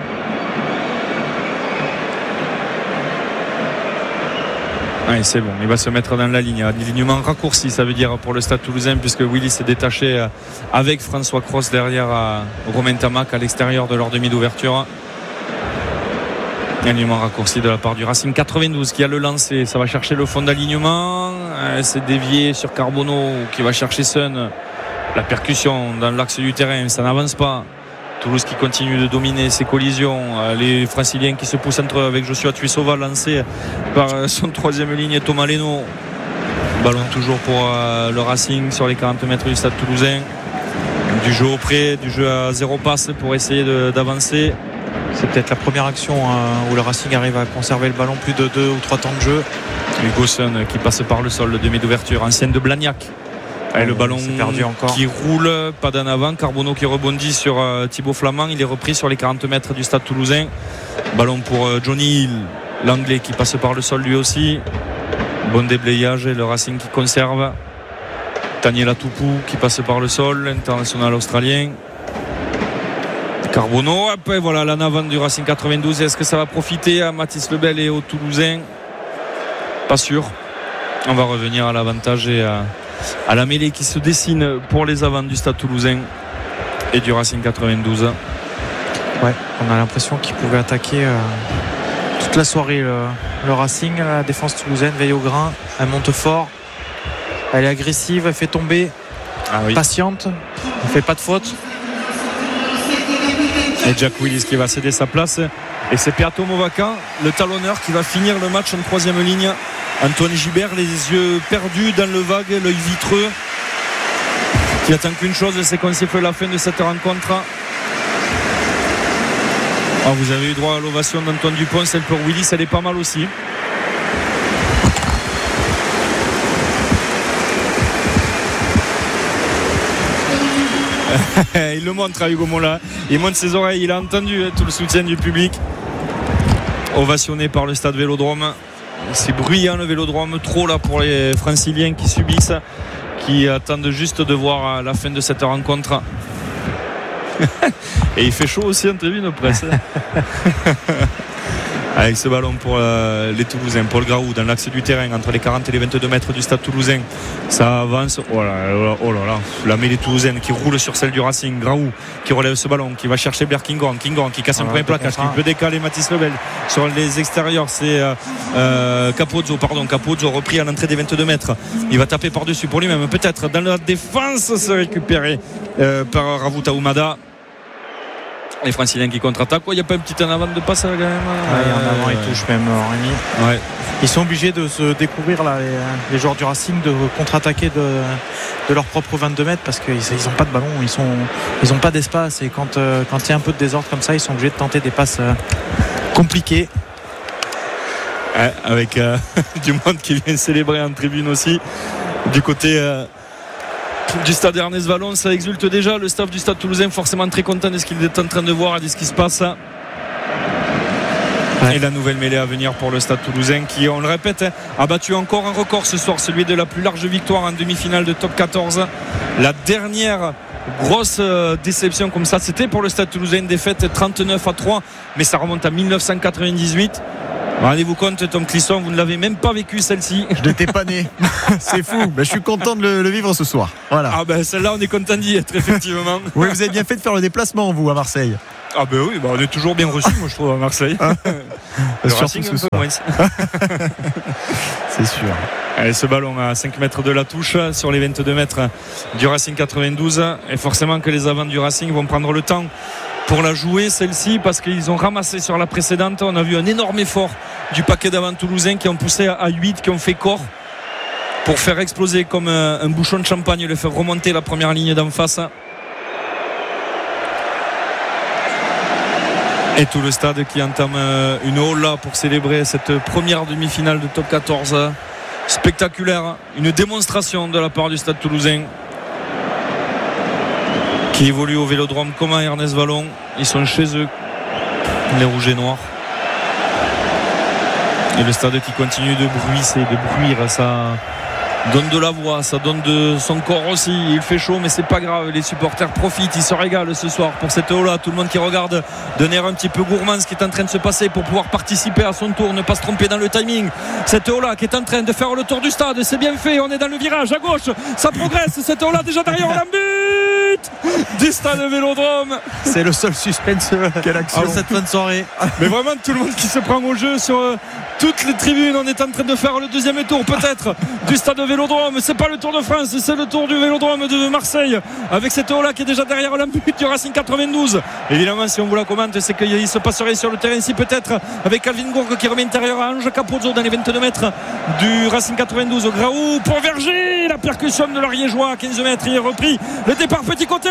Ouais, c'est bon, il va se mettre dans la ligne. Alignement raccourci, ça veut dire pour le Stade Toulousain, puisque Willis s'est détaché avec François Cross derrière Romain Tamac à l'extérieur de leur demi d'ouverture. Alignement raccourci de la part du Racing quatre-vingt-douze qui a le lancé. Ça va chercher le fond d'alignement. C'est dévié sur Carbonneau qui va chercher Sun. La percussion dans l'axe du terrain, ça n'avance pas. Toulouse qui continue de dominer ses collisions. Les Franciliens qui se poussent entre eux avec Joshua Tuisova lancé par son troisième ligne Thomas Leno. Ballon toujours pour le Racing sur les quarante mètres du Stade Toulousain. Du jeu au près, du jeu à zéro passe pour essayer de, d'avancer. C'est peut-être la première action hein, où le Racing arrive à conserver le ballon plus de deux ou trois temps de jeu. Hugoson qui passe par le sol, le demi d'ouverture, ancienne de Blagnac. Et le ballon perdu encore. Qui roule, pas d'en avant. Carbonneau qui rebondit sur euh, Thibaut Flamand. Il est repris sur les quarante mètres du stade toulousain. Ballon pour euh, Johnny Hill, l'anglais qui passe par le sol lui aussi. Bon déblayage et le Racing qui conserve. Daniel Toupou qui passe par le sol, international australien. Carbonneau, après voilà l'en avant du Racing quatre-vingt-douze. Est-ce que ça va profiter à Mathis Lebel et aux Toulousains? Pas sûr. On va revenir à l'avantage et à à la mêlée qui se dessine pour les avants du stade toulousain et du Racing quatre-vingt-douze. Ouais, on a l'impression qu'il pouvait attaquer euh, toute la soirée le, le Racing. La défense toulousaine veille au grain, elle monte fort, elle est agressive, elle fait tomber, ah oui. patiente, elle fait pas de faute. Et Jack Willis qui va céder sa place, et c'est Peato Movaca, le talonneur, qui va finir le match en troisième ligne. Antoine Gibert, les yeux perdus dans le vague, l'œil vitreux, qui attend qu'une chose, c'est qu'on siffle la fin de cette rencontre. Ah, vous avez eu droit à l'ovation d'Antoine Dupont, celle pour Willis, elle est pas mal aussi. Il le montre à Hugo Mola, il monte ses oreilles, il a entendu tout le soutien du public. Ovationné par le stade Vélodrome. C'est bruyant le Vélodrome, trop là pour les franciliens qui subissent, qui attendent juste de voir la fin de cette rencontre. Et il fait chaud aussi en tribune presse. Avec ce ballon pour euh, les Toulousains, Paul Graou dans l'axe du terrain entre les quarante et les vingt-deux mètres du stade toulousain. Ça avance. Oh là là, oh là, là. La mêlée toulousaine qui roule sur celle du Racing. Graou qui relève ce ballon, qui va chercher Blair Kinghorn. Kinghorn qui casse un premier plaquage, qui peut décaler Mathis Lebel sur les extérieurs. C'est euh, euh, Capozzo, pardon, Capozzo repris à l'entrée des vingt-deux mètres. Il va taper par-dessus pour lui-même, peut-être dans la défense, se récupérer euh, par Ravouta Oumada. Les Franciliens qui contre-attaquent. Il n'y a pas un petit en avant de passe quand même. Ouais, en avant, ils touchent même Rémi. Ouais. Ils sont obligés de se découvrir là, les, les joueurs du Racing, de contre-attaquer de, de leur propre vingt-deux mètres parce qu'ils n'ont pas de ballon, ils sont, ils n'ont pas d'espace, et quand euh, quand il y a un peu de désordre comme ça, ils sont obligés de tenter des passes euh, compliquées. Ouais, avec euh, du monde qui vient célébrer en tribune aussi du côté euh, du stade Ernest Vallon. Ça exulte déjà. Le staff du stade toulousain forcément très content de ce qu'il est en train de voir et de ce qui se passe. Ouais. Et la nouvelle mêlée à venir pour le stade toulousain qui, on le répète, a battu encore un record ce soir, celui de la plus large victoire en demi-finale de top quatorze. La dernière grosse déception comme ça, c'était pour le stade toulousain, une défaite trente-neuf à trois, mais ça remonte à dix-neuf cent quatre-vingt-dix-huit. Rendez-vous compte, Tom Clisson, vous ne l'avez même pas vécu celle-ci. Je n'étais pas né. C'est fou. Ben, je suis content de le, le vivre ce soir. Voilà. Ah ben celle-là, on est content d'y être, effectivement. Oui, vous avez bien fait de faire le déplacement, vous, à Marseille. Ah ben oui, ben on est toujours bien reçus, moi je trouve, à Marseille. Le surtout Racing, ce un peu moins. C'est sûr. Allez, ce ballon à cinq mètres de la touche sur les vingt-deux mètres du Racing quatre-vingt-douze. Et forcément que les avants du Racing vont prendre le temps pour la jouer, celle-ci, parce qu'ils ont ramassé sur la précédente. On a vu un énorme effort du paquet d'avants toulousains qui ont poussé à huit, qui ont fait corps pour faire exploser comme un bouchon de champagne, le faire remonter la première ligne d'en face. Et tout le stade qui entame une holla pour célébrer cette première demi-finale de top quatorze. Spectaculaire, une démonstration de la part du stade toulousain qui évolue au Vélodrome comme à Ernest Vallon. Ils sont chez eux, les rouges et noirs. Et le stade qui continue de bruisser, de bruire, ça donne de la voix, ça donne de son corps aussi. Il fait chaud, mais c'est pas grave, les supporters profitent, ils se régalent ce soir pour cette hola. Tout le monde qui regarde d'un air un petit peu gourmand ce qui est en train de se passer pour pouvoir participer à son tour, ne pas se tromper dans le timing. Cette hola qui est en train de faire le tour du stade, c'est bien fait, on est dans le virage à gauche, ça progresse, cette hola déjà derrière la but du stade Vélodrome. C'est le seul suspense. Quelle action. Ah, cette fin de soirée. Mais vraiment tout le monde qui se prend au jeu sur euh, toutes les tribunes. On est en train de faire le deuxième tour peut-être du stade Vélodrome. C'est pas le Tour de France, c'est le tour du Vélodrome de Marseille avec cette hola qui est déjà derrière la but du Racing quatre-vingt-douze. Évidemment, si on vous la commente, c'est qu'il se passerait sur le terrain ici peut-être avec Calvin Gourgue qui remet intérieur à Ange Capozzo dans les vingt-deux mètres du Racing quatre-vingt-douze. Graou pour Verger, la percussion de l'Ariégeois à quinze mètres, il est repris. Le départ petit côté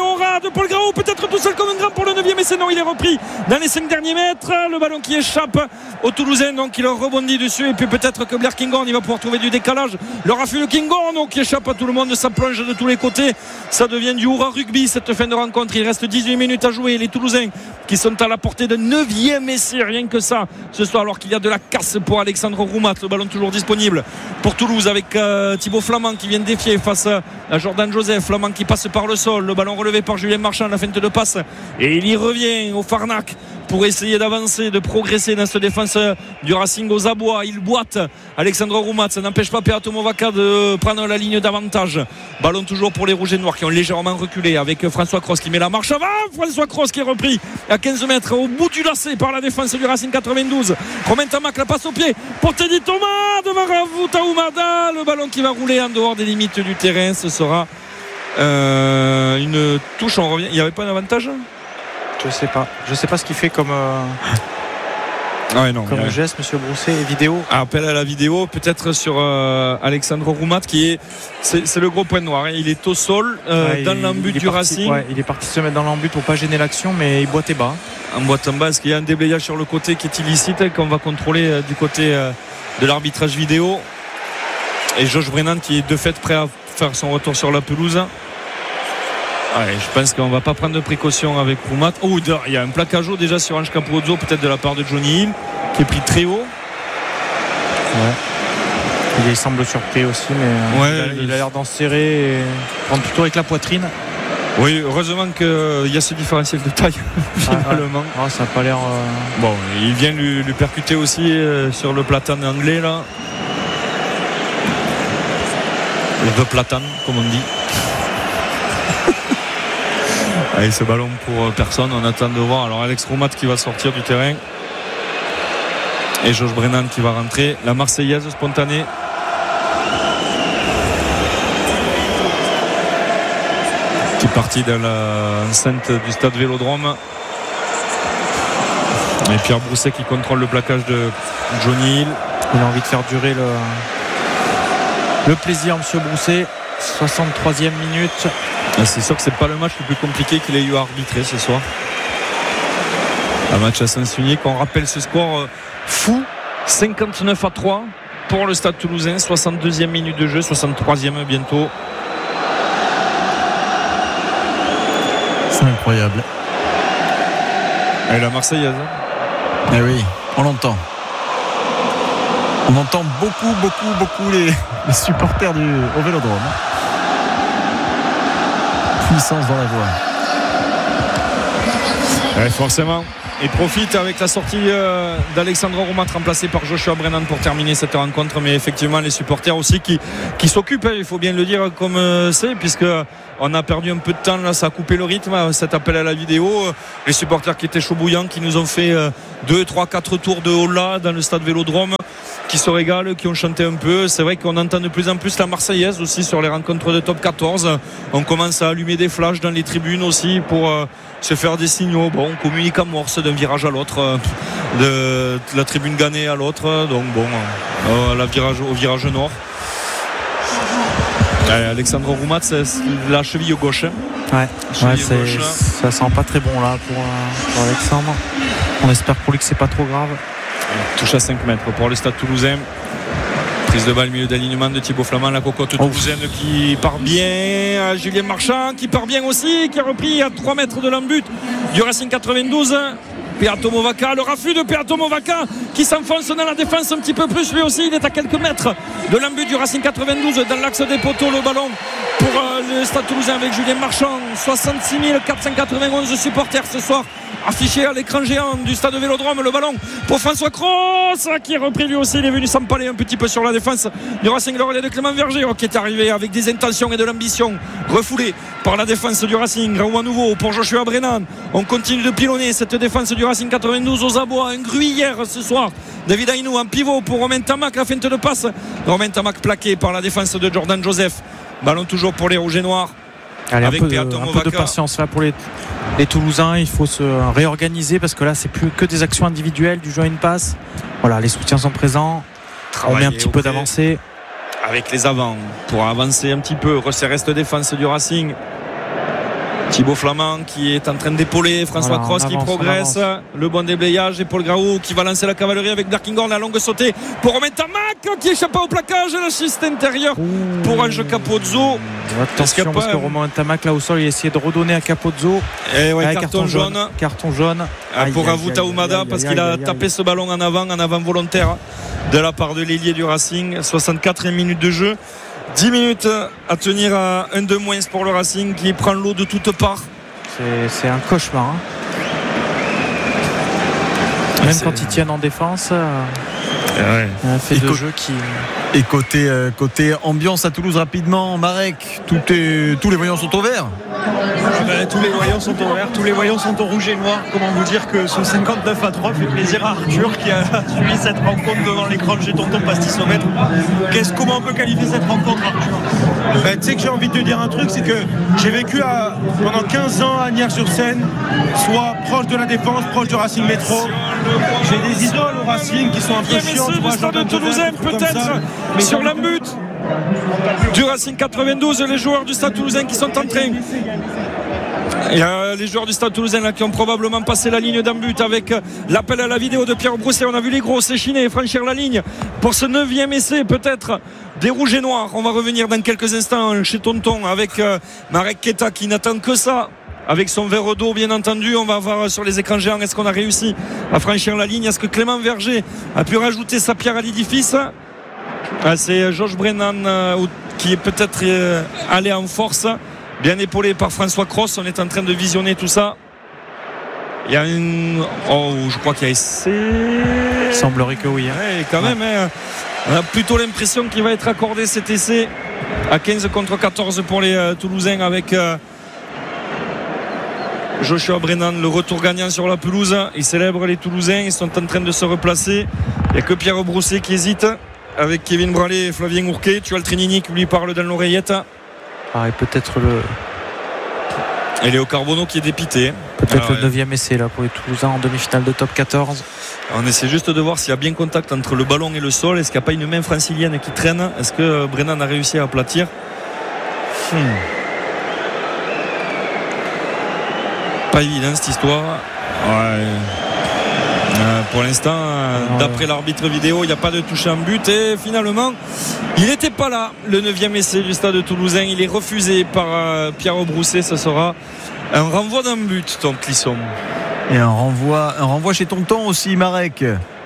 au ras de Paul Grau, peut-être tout seul comme un grand pour le neuvième essai. Non, il est repris dans les cinq derniers mètres. Le ballon qui échappe au Toulousain, donc il rebondit dessus. Et puis peut-être que Blair Kinghorn, il va pouvoir trouver du décalage. Le raffut de Kinghorn, donc qui échappe à tout le monde, ça plonge de tous les côtés. Ça devient du hurrah rugby cette fin de rencontre. Il reste dix-huit minutes à jouer. Les Toulousains qui sont à la portée de neuvième essai, rien que ça ce soir, alors qu'il y a de la casse pour Alexandre Roumat. Le ballon toujours disponible pour Toulouse avec euh, Thibaut Flamand qui vient de défier face à Jordan Joseph. Flamand qui passe par le sol, le ballon relevé par Julien Marchand, la feinte de passe, et il y revient au Farnac pour essayer d'avancer, de progresser dans cette défense du Racing aux abois. Il boite Alexandre Roumat, ça n'empêche pas Peato Movaca de prendre la ligne d'avantage. Ballon toujours pour les Rouges et Noirs qui ont légèrement reculé avec François Cross qui met la marche avant. François Cross qui est repris à quinze mètres au bout du lacet par la défense du Racing quatre-vingt-douze. Romain Tamac la passe au pied pour Teddy Thomas devant Ravouta Oumada. Le ballon qui va rouler en dehors des limites du terrain. Ce sera euh, une touche. On revient. Il n'y avait pas un avantage? Je sais pas. Je sais pas ce qu'il fait comme, euh, ah ouais, non, comme ouais. geste, monsieur Brousset, et vidéo. Appel à la vidéo, peut-être sur euh, Alexandre Roumat qui est. C'est, c'est le gros point noir. Hein. Il est au sol euh, ouais, dans il, l'embut du parti, Racing. Ouais, il est parti se mettre dans l'embut pour pas gêner l'action, mais il boitait bas. En boitant bas, est-ce qu'il y a un déblayage sur le côté qui est illicite, qu'on va contrôler euh, du côté euh, de l'arbitrage vidéo. Et Josh Brennan qui est de fait prêt à faire son retour sur la pelouse. Ouais, je pense qu'on va pas prendre de précautions avec Roumat. Oh, il y a un plaquage haut déjà sur Ange Capozzo, peut-être de la part de Johnny Hill, qui est pris très haut. Ouais. Il semble surpris aussi, mais ouais, il, a, il a l'air d'en serrer et prendre plutôt avec la poitrine. Oui, heureusement qu'il y a ce différentiel de taille finalement. Ah, ouais. Ah, ça n'a pas l'air. Euh... Bon, il vient lui, lui percuter aussi euh, sur le platane anglais là. Le platane, comme on dit. Allez, ce ballon pour personne, on attend de voir. Alors Alex Roumat qui va sortir du terrain et Josh Brennan qui va rentrer. La Marseillaise spontanée. Petite partie dans l'enceinte du stade Vélodrome. Et Pierre Brousset qui contrôle le plaquage de Johnny Hill. Il a envie de faire durer le, le plaisir, monsieur Brousset. soixante-troisième minute. C'est sûr que c'est pas le match le plus compliqué qu'il ait eu à arbitrer ce soir. Un match à Saint-Sunier, qu'on rappelle ce score fou, cinquante-neuf à trois pour le Stade Toulousain, soixante-deuxième minute de jeu, soixante-troisième bientôt. C'est incroyable. Et la Marseillaise. Eh oui, on l'entend. On entend beaucoup, beaucoup, beaucoup les, les supporters du, au Vélodrome. Puissance dans la voix. Ouais, forcément. Il profite avec la sortie euh, d'Alexandre Roumat remplacé par Joshua Brennan pour terminer cette rencontre. Mais effectivement, les supporters aussi qui, qui s'occupent, hein, il faut bien le dire comme euh, c'est, puisque on a perdu un peu de temps là, ça a coupé le rythme, cet appel à la vidéo. Les supporters qui étaient chauds bouillants, qui nous ont fait deux, trois, quatre tours de Holla dans le stade Vélodrome, qui se régalent, qui ont chanté un peu. C'est vrai qu'on entend de plus en plus la Marseillaise aussi sur les rencontres de top quatorze. On commence à allumer des flashs dans les tribunes aussi pour euh, se faire des signaux. Bon, on communique à morse d'un virage à l'autre, euh, de, de la tribune Gannet à l'autre. Donc bon, euh, la virage, au virage nord. Euh, Alexandre Roumat, c'est la cheville gauche. Hein. Ouais, ouais c'est, gauche, ça sent pas très bon là pour, euh, pour Alexandre. On espère pour lui que c'est pas trop grave. Touche à cinq mètres pour le Stade Toulousain. Prise de balle milieu d'alignement de Thibaut Flamand, la cocotte toulousaine oh. qui part bien. Julien Marchand qui part bien aussi, qui a repris à trois mètres de l'embut du Racing quatre-vingt-douze. Peato Movaca, le raffut de Peato Movaca qui s'enfonce dans la défense un petit peu plus. Lui aussi, il est à quelques mètres de l'embut du Racing quatre-vingt-douze dans l'axe des poteaux. Le ballon pour euh, le Stade Toulousain avec Julien Marchand. soixante-six mille quatre cent quatre-vingt-onze supporters ce soir affiché à l'écran géant du stade Vélodrome. Le ballon pour François Cross qui est repris lui aussi. Il est venu s'empaler un petit peu sur la défense du Racing. Le relais de Clément Verger qui est arrivé avec des intentions et de l'ambition, refoulé par la défense du Racing. Raoult à nouveau pour Joshua Brennan. On continue de pilonner cette défense du Racing quatre-vingt-douze aux abois. Un gruyère ce soir. David Ainou en pivot pour Romain Tamac. La feinte de passe. Romain Tamac plaqué par la défense de Jordan Joseph. Ballon toujours pour les Rouges et Noirs. Allez, avec un, peu de, un peu de patience là pour les, les Toulousains. Il faut se réorganiser parce que là c'est plus que des actions individuelles, du jeu à une passe. Voilà, les soutiens sont présents. Travailler, on met un petit peu d'avancée avec les avants pour avancer un petit peu. Resserre reste défense du Racing. Thibaut Flamand qui est en train d'épauler François voilà, Cross qui avance, progresse. Le bon déblayage et Paul Graou qui va lancer la cavalerie avec Berkinghorn. La longue sautée pour Romain Tamac qui échappe au plaquage. La schiste intérieure Ouh. pour Ange Capozzo. Attention parce que Romain Tamac là au sol il a essayé de redonner à Capozzo. Et ouais, ah, carton, carton jaune. jaune. Carton jaune. Aïe, pour Avuta Oumada parce qu'il a tapé ce ballon en avant, en avant volontaire de la part de l'ailier du Racing. soixante-quatrième minute de jeu. dix minutes à tenir à un de moins pour le Racing qui prend l'eau de toutes parts. C'est, c'est un cauchemar. Hein. Même c'est... quand ils tiennent en défense, euh, ouais. un fait et de co- jeu qui. Et côté, euh, côté ambiance à Toulouse rapidement, Marek, tout est, tous les voyants sont au vert. Ah ben, tous les voyants sont au vert, tous les voyants sont au rouge et noir. Comment vous dire que ce cinquante-neuf à trois fait plaisir à Arthur qui a suivi cette rencontre devant l'écran de G Tonton Pastisomètre. Qu'est-ce, comment on peut qualifier cette rencontre, Arthur? Ben, tu sais que j'ai envie de te dire un truc, c'est que j'ai vécu à, pendant quinze ans à Nières-sur-Seine, soit proche de la Défense, proche de Racing Métro. J'ai des idoles au Racing qui sont un peu chiantes. Du stade toulousain peut-être mais sur la butte du Racing quatre-vingt-douze, les joueurs du Stade Toulousain qui sont en train. Il y a les joueurs du Stade Toulousain là, qui ont probablement passé la ligne d'un but avec l'appel à la vidéo de Pierre Brousset. On a vu les gros s'échiner et franchir la ligne pour ce neuvième essai peut-être des Rouges et Noirs. On va revenir dans quelques instants chez Tonton avec euh, Marek Keta qui n'attend que ça. Avec son verre d'eau bien entendu. On va voir sur les écrans géants est-ce qu'on a réussi à franchir la ligne. Est-ce que Clément Verger a pu rajouter sa pierre à l'édifice? Ah, c'est Josh Brennan euh, qui est peut-être euh, allé en force, bien épaulé par François Cross. On est en train de visionner tout ça. Il y a une... Oh, je crois qu'il y a essai. Il semblerait que oui. Hein. Ouais, quand même, hein, on a plutôt l'impression qu'il va être accordé cet essai à quinze contre quatorze pour les euh, Toulousains avec euh, Joshua Brennan, le retour gagnant sur la pelouse. Ils célèbrent les Toulousains, ils sont en train de se replacer. Il n'y a que Pierre Brousset qui hésite avec Kevin Bralé et Flavien Ourquet. Tu as le Trinini qui lui parle dans l'oreillette. Ah, et peut-être le. Et Léo Carbonneau qui est dépité. Peut-être Alors, le neuvième essai là pour les Toulousains en demi-finale de top quatorze. On essaie juste de voir s'il y a bien contact entre le ballon et le sol. Est-ce qu'il n'y a pas une main francilienne qui traîne? Est-ce que Brennan a réussi à aplatir? hmm. Pas évident cette histoire. Ouais. Euh, pour l'instant, euh, d'après l'arbitre vidéo, il n'y a pas de touche en but. Et finalement, il n'était pas là. Le neuvième essai du Stade Toulousain, il est refusé par euh, Pierre Brousset. Ce sera un renvoi d'un but, donc Clisson. Et un renvoi, un renvoi chez Tonton aussi, Marek.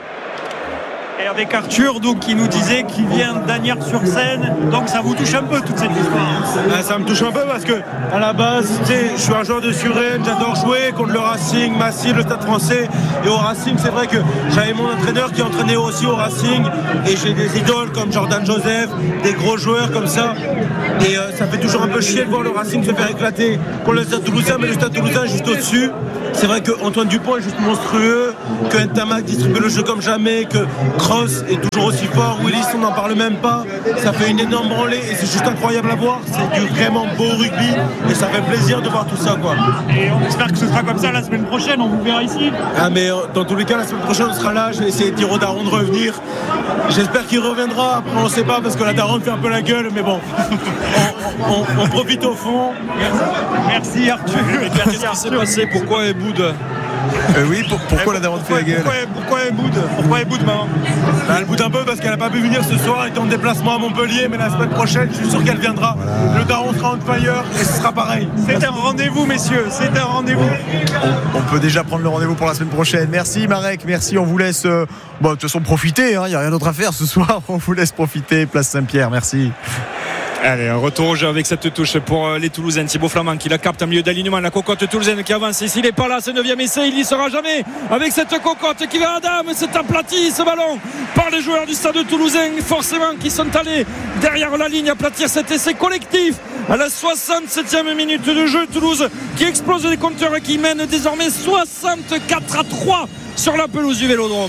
Et avec Arthur donc, qui nous disait qu'il vient d'Asnières-sur-Seine, donc ça vous touche un peu toute cette histoire? Ah, ça me touche un peu parce que à la base je suis un joueur de Suresnes, j'adore jouer contre le Racing, Massy, le Stade Français. Et au Racing c'est vrai que j'avais mon entraîneur qui entraînait aussi au Racing et j'ai des idoles comme Jordan Joseph, des gros joueurs comme ça. Et euh, ça fait toujours un peu chier de voir le Racing se faire éclater contre le Stade Toulousain, mais le Stade Toulousain est juste au-dessus. C'est vrai que Antoine Dupont est juste monstrueux, que Ntamak distribue le jeu comme jamais, que Cross est toujours aussi fort, Willis on n'en parle même pas, ça fait une énorme branlée et c'est juste incroyable à voir, c'est du vraiment beau rugby et ça fait plaisir de voir tout ça quoi. Et on espère que ce sera comme ça la semaine prochaine, on vous verra ici. Ah mais dans tous les cas la semaine prochaine on sera là, je vais essayer de dire au Daron de revenir, j'espère qu'il reviendra, après on ne sait pas parce que la Daron fait un peu la gueule mais bon, on, on, on profite au fond. Merci Arthur. Qu'est-ce qui s'est passé? Pourquoi Eboud? Euh, oui, pour, pourquoi la Daron fait la gueule? Pourquoi, pourquoi Eboud? Pourquoi Eboud, maman? Bah, elle boude un peu parce qu'elle n'a pas pu venir ce soir, elle est en déplacement à Montpellier, mais la semaine prochaine, je suis sûr qu'elle viendra. Voilà. Le Daron sera on fire et ce sera pareil. C'est un rendez-vous, messieurs, c'est un rendez-vous. On, on peut déjà prendre le rendez-vous pour la semaine prochaine. Merci Marek, merci, on vous laisse euh, bon, de toute façon profiter, il hein, n'y a rien d'autre à faire ce soir, on vous laisse profiter, place Saint-Pierre, merci. Allez, un retour au jeu avec cette touche pour les Toulousains. Thibaut Flamand qui la capte en milieu d'alignement. La cocotte toulousaine qui avance. Et s'il n'est pas là, ce neuvième essai, il n'y sera jamais. Avec cette cocotte qui va à dame, c'est aplati ce ballon par les joueurs du Stade Toulousain, forcément, qui sont allés derrière la ligne aplatir cet essai collectif. À la soixante-septième minute de jeu, Toulouse qui explose les compteurs et qui mène désormais soixante-quatre à trois sur la pelouse du Vélodrome.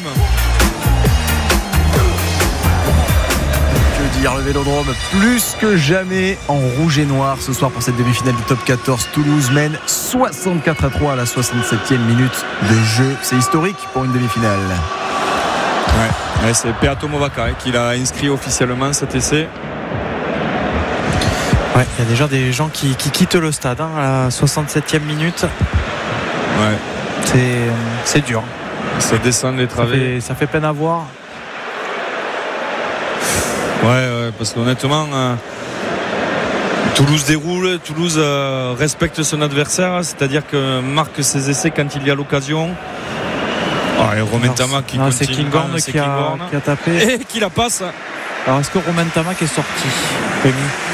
Dire le Vélodrome plus que jamais en rouge et noir ce soir pour cette demi-finale du top quatorze. Toulouse mène soixante-quatre à trois à la soixante-septième minute de jeu. C'est historique pour une demi-finale. Ouais, ouais c'est Peato Movaca hein, qui l'a inscrit officiellement cet essai. Ouais, il y a déjà des gens qui, qui quittent le stade hein, à la soixante-septième minute. Ouais. C'est, c'est dur. Ça descend les Ça travées. fait, ça fait peine à voir. Ouais, ouais, parce qu'honnêtement, euh, Toulouse déroule, Toulouse euh, respecte son adversaire, c'est-à-dire que marque ses essais quand il y a l'occasion. Ah, et Romain Tamac qui non, continue. c'est Kinghorn Ah, c'est qui, a, Kinghorn. qui a tapé. Et qui la passe. Alors est-ce que Romain Tamac est sorti, Rémi?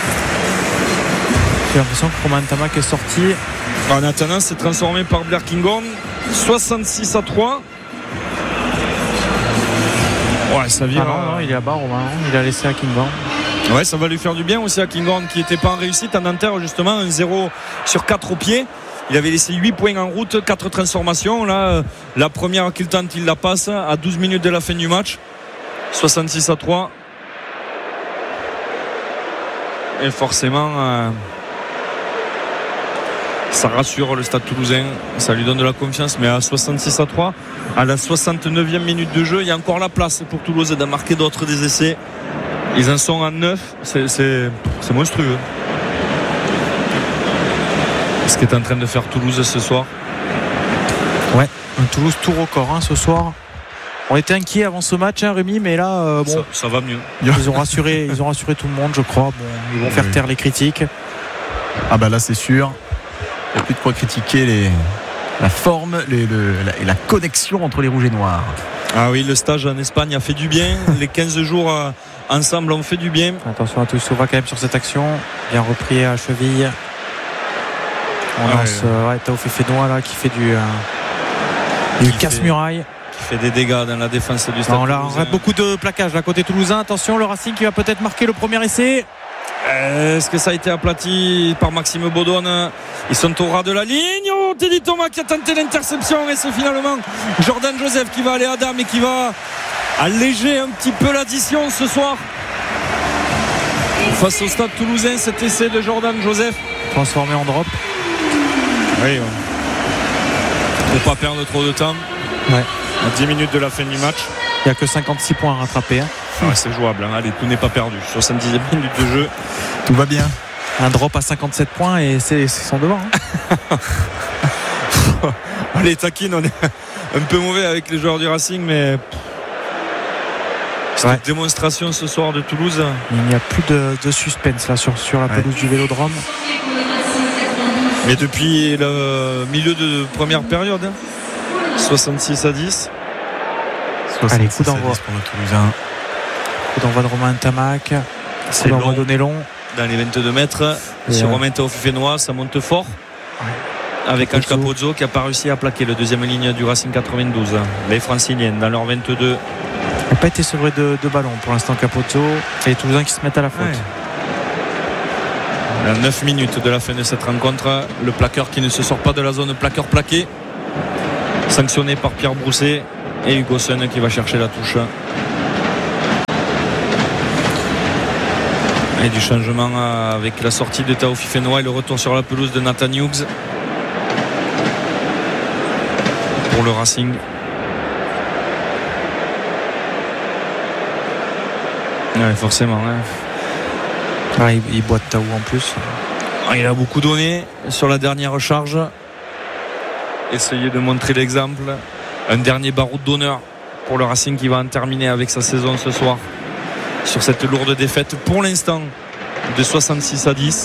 J'ai l'impression que Romain Tamac est sorti. En attendant, c'est transformé par Blair Kinghorn. soixante-six à trois. Ouais, ça vient. Ah non, non, il est là-bas, Romain. Il a laissé à Kinghorn. Ouais, ça va lui faire du bien aussi à Kinghorn qui n'était pas en réussite. À Nanterre, justement, un zéro sur quatre au pied. Il avait laissé huit points en route, quatre transformations. Là, la première qu'il tente, il la passe à douze minutes de la fin du match. soixante-six à trois. Et forcément, euh, ça rassure le Stade Toulousain. Ça lui donne de la confiance. Mais à soixante-six à trois, à la soixante-neuvième minute de jeu, il y a encore la place pour Toulouse d'en marquer d'autres des essais. Ils en sont à neuf. C'est, c'est, c'est monstrueux. Ce qu'est en train de faire Toulouse ce soir. Ouais, un Toulouse tout record hein, ce soir. On était inquiets avant ce match, hein, Rémi, mais là, euh, bon, ça, ça va mieux. Ils ont rassuré, ils ont rassuré tout le monde, je crois. Bon, ils vont faire taire les critiques. Ah bah là c'est sûr. Il n'y a plus de quoi critiquer les, la forme les, le, la, et la connexion entre les rouges et noirs. Ah oui, le stage en Espagne a fait du bien. Les quinze jours euh, ensemble ont fait du bien. Attention à Toulouse, on va quand même sur cette action. Bien repris à cheville. On Ah lance ouais. euh, ouais, Tao Fefenois là qui fait du, euh, du Qui casse-muraille. Qui fait des dégâts dans la défense du Stade On a Toulousain. beaucoup de plaquages là côté toulousain. Attention, le Racing qui va peut-être marquer le premier essai. Est-ce que ça a été aplati par Maxime Baudonne? Ils sont au ras de la ligne. Oh, Teddy Thomas qui a tenté l'interception et c'est finalement Jordan Joseph qui va aller à dame et qui va alléger un petit peu l'addition ce soir face au Stade Toulousain. Cet essai de Jordan Joseph Transformé en drop. oui, ouais. Pour pas perdre trop de temps. Ouais. À dix minutes de la fin du match. Il n'y a que cinquante-six points à rattraper. Hein. Ouais, c'est jouable, hein. Allez, tout n'est pas perdu. soixante-dixième minute de jeu. Tout va bien. Un drop à cinquante-sept points et c'est, c'est son devant. Hein. Allez, taquine, on est un peu mauvais avec les joueurs du Racing, mais cette ouais. démonstration ce soir de Toulouse. Il n'y a plus de, de suspense là sur, sur la pelouse ouais. du Vélodrome. Mais depuis le milieu de première période, hein. soixante-six à dix. Allez, coup d'envoi pour le Toulousain. Coup d'envoi de Romain Tamac. C'est coup d'envoi long. donné long. Dans les vingt-deux mètres. Et sur ouais. Romain Taofifénois, ça monte fort. Ouais. Avec Ange Capozzo qui n'a pas réussi à plaquer le deuxième ligne du Racing quatre-vingt-douze. Les Franciliennes dans leur vingt-deux. Il n'a pas été sevré de, de ballon pour l'instant, Capozzo. Et les Toulousains qui se mettent à la faute. Ouais. À neuf minutes de la fin de cette rencontre, le plaqueur qui ne se sort pas de la zone plaqueur plaqué, sanctionné par Pierre Brousset et Hugo Sun qui va chercher la touche. Et du changement avec la sortie de Tao Fifénois et le retour sur la pelouse de Nathan Hughes pour le Racing. Ouais, forcément. Hein. Ah, il, il boit de Tao en plus. Ah, il a beaucoup donné sur la dernière charge. Essayer de montrer l'exemple. Un dernier baroud d'honneur pour le Racing qui va en terminer avec sa saison ce soir sur cette lourde défaite pour l'instant de soixante-six à dix.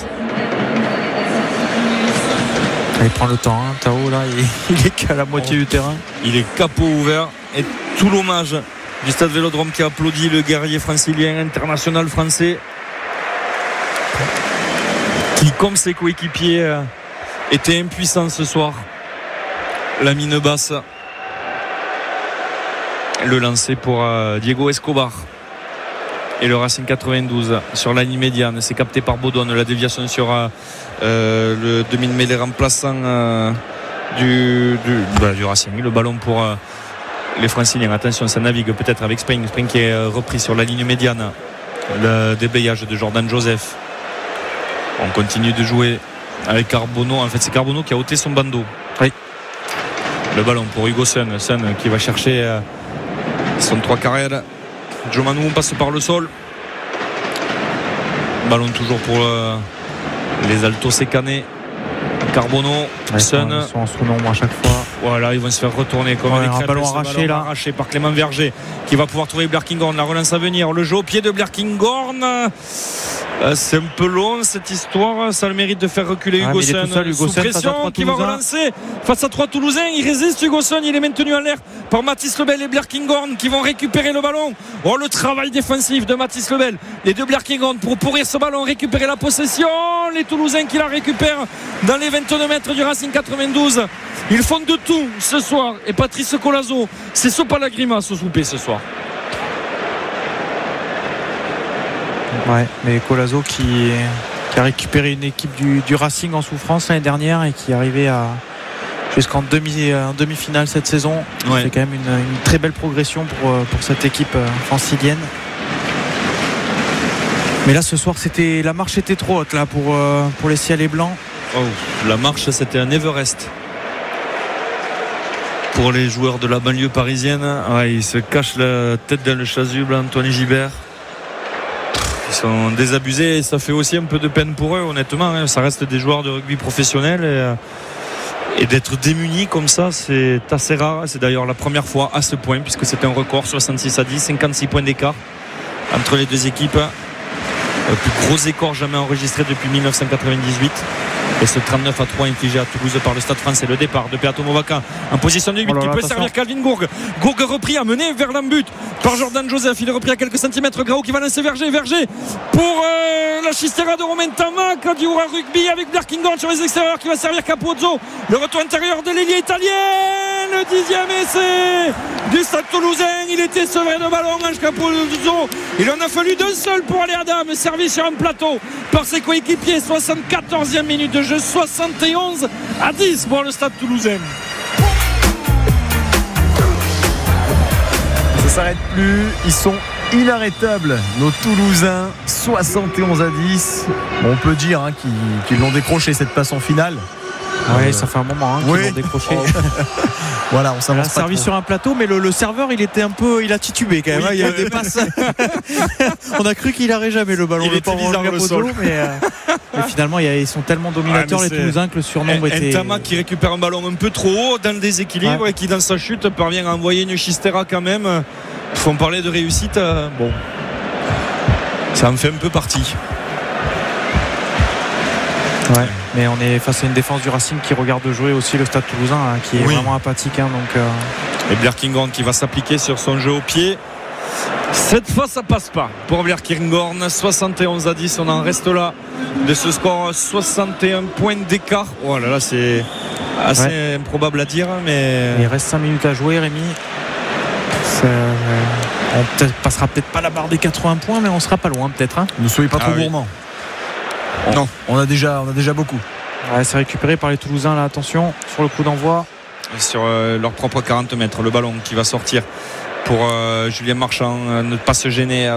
Il prend le temps, hein. Tao là il, il est qu'à la moitié oh. du terrain. Il est capot ouvert et tout l'hommage du Stade Vélodrome qui applaudit le guerrier francilien international français qui, comme ses coéquipiers, était impuissant ce soir. La mine basse, le lancer pour Diego Escobar et le Racing quatre-vingt-douze sur la ligne médiane. C'est capté par Baudonne. La déviation sur euh, le demi-mêlée remplaçant euh, du, du, bah, du Racing. Le ballon pour euh, les Franciliens. Attention, ça navigue peut-être avec Spring. Spring qui est euh, repris sur la ligne médiane. Le déblayage de Jordan Joseph. On continue de jouer avec Carbonneau. En fait, c'est Carbonneau qui a ôté son bandeau. Oui. Le ballon pour Hugo Sun. Sun qui va chercher euh, son trois carrières. Joe Manou passe par le sol. Ballon toujours pour euh, Les Altos Sécané, Carbonneau, Ouais, Sun. Ils sont en sous-nombre à chaque fois. Voilà, ils vont se faire retourner comme Ouais, un un crêpes, ballon ce arraché, ballon là. arraché par Clément Verger qui va pouvoir trouver Blair Kinghorn. La relance à venir, le jeu au pied de Blair Kinghorn. Euh, c'est un peu long cette histoire, ça a le mérite de faire reculer Ouais, Hugo mais il est tout Sun seul, Hugo sous Sun, face à pression, trois qui va Toulousains. relancer face à trois Toulousains. Il résiste Hugo Sun, il est maintenu en l'air par Mathis Lebel et Blair Kinghorn qui vont récupérer le ballon. Oh, le travail défensif de Mathis Lebel, les deux Blair Kinghorn pour pourrir ce ballon, récupérer la possession. Les Toulousains qui la récupèrent dans les vingt-deux mètres du Racing quatre-vingt-douze. Ils font de tout ce soir et Patrice Colazo, c'est sopa la grimace au souper ce soir. Ouais, mais Colazo qui, qui a récupéré une équipe du, du Racing en souffrance l'année dernière et qui est arrivé à jusqu'en demi, en demi-finale cette saison. Ouais. C'est quand même une, une très belle progression pour, pour cette équipe francilienne. Mais là ce soir c'était la marche était trop haute là pour, pour les ciels et blancs. Oh, la marche c'était un Everest pour les joueurs de la banlieue parisienne. Ouais, ils se cachent la tête dans le chasuble, Antoine Gibert. Ils sont désabusés et ça fait aussi un peu de peine pour eux honnêtement, hein. Ça reste des joueurs de rugby professionnels et, et d'être démunis comme ça c'est assez rare. C'est d'ailleurs la première fois à ce point puisque c'est un record, soixante-six à dix, cinquante-six points d'écart entre les deux équipes. Le plus gros écart jamais enregistré depuis dix-neuf cent quatre-vingt-dix-huit. Et ce trente-neuf à trois infligé à Toulouse par le Stade français. Le départ de Peato Movaca en position de huit oh là qui là, peut attention. servir Calvin Gourgue. Gourgue repris, amené vers l'embut par Jordan Joseph. Il est repris à quelques centimètres. Grau qui va lancer Verger. Verger pour euh, la chistera de Romain Tamac du Oura Rugby avec Blair Kinghorn sur les extérieurs qui va servir Capozzo. Le retour intérieur de l'ailier italien. Le dixième essai du Stade Toulousain. Il était sevré de ballon, Ange Capozzo. Il en a fallu d'un seul pour aller à dame. Servi sur un plateau par ses coéquipiers. soixante-quatorzième minute de jeu, soixante et onze à dix pour le Stade Toulousain. Ça s'arrête plus, ils sont inarrêtables nos Toulousains, soixante et onze à dix. Bon, on peut dire hein, qu'ils, qu'ils l'ont décroché cette passe en finale. Ouais, Euh, ça fait un moment hein, qu'ils oui. l'ont décroché. Voilà, on Il a s'avance pas servi trop. sur un plateau, mais le, le serveur il était un peu, il a titubé quand même. Oui, hein, il y a euh, des passes. On a cru qu'il n'aurait jamais le ballon. Il le était pauvre bizarre le Capozzo, sol. mais, euh, mais finalement il y a- ils sont tellement dominateurs Ouais, mais les c'est- Toulousains que le surnombre était. Tamac qui récupère un ballon un peu trop haut dans le déséquilibre Ouais. et qui dans sa chute parvient à envoyer une chistera quand même. Il faut en parler de réussite. euh, Bon, ça en fait un peu partie. Ouais. Mais on est face à une défense du Racing qui regarde jouer aussi le Stade Toulousain hein, qui est Oui. vraiment apathique. hein, donc, euh, Et Blair Kinghorn qui va s'appliquer sur son jeu au pied. Cette fois ça passe pas pour Blair Kinghorn. Soixante et onze à dix, on en reste là de ce score, soixante et un points d'écart. Oh là là, c'est assez Ouais. improbable à dire, mais il reste cinq minutes à jouer, Rémi. Ça, euh, on peut-être, passera peut-être pas la barre des quatre-vingts points, mais on sera pas loin peut-être. hein. Ne soyez pas trop Ah oui. gourmands. Non. On a déjà, on a déjà beaucoup. Ouais, c'est récupéré par les Toulousains là, attention sur le coup d'envoi. sur euh, leur propre quarante mètres, le ballon qui va sortir pour euh, Julien Marchand, euh, ne pas se gêner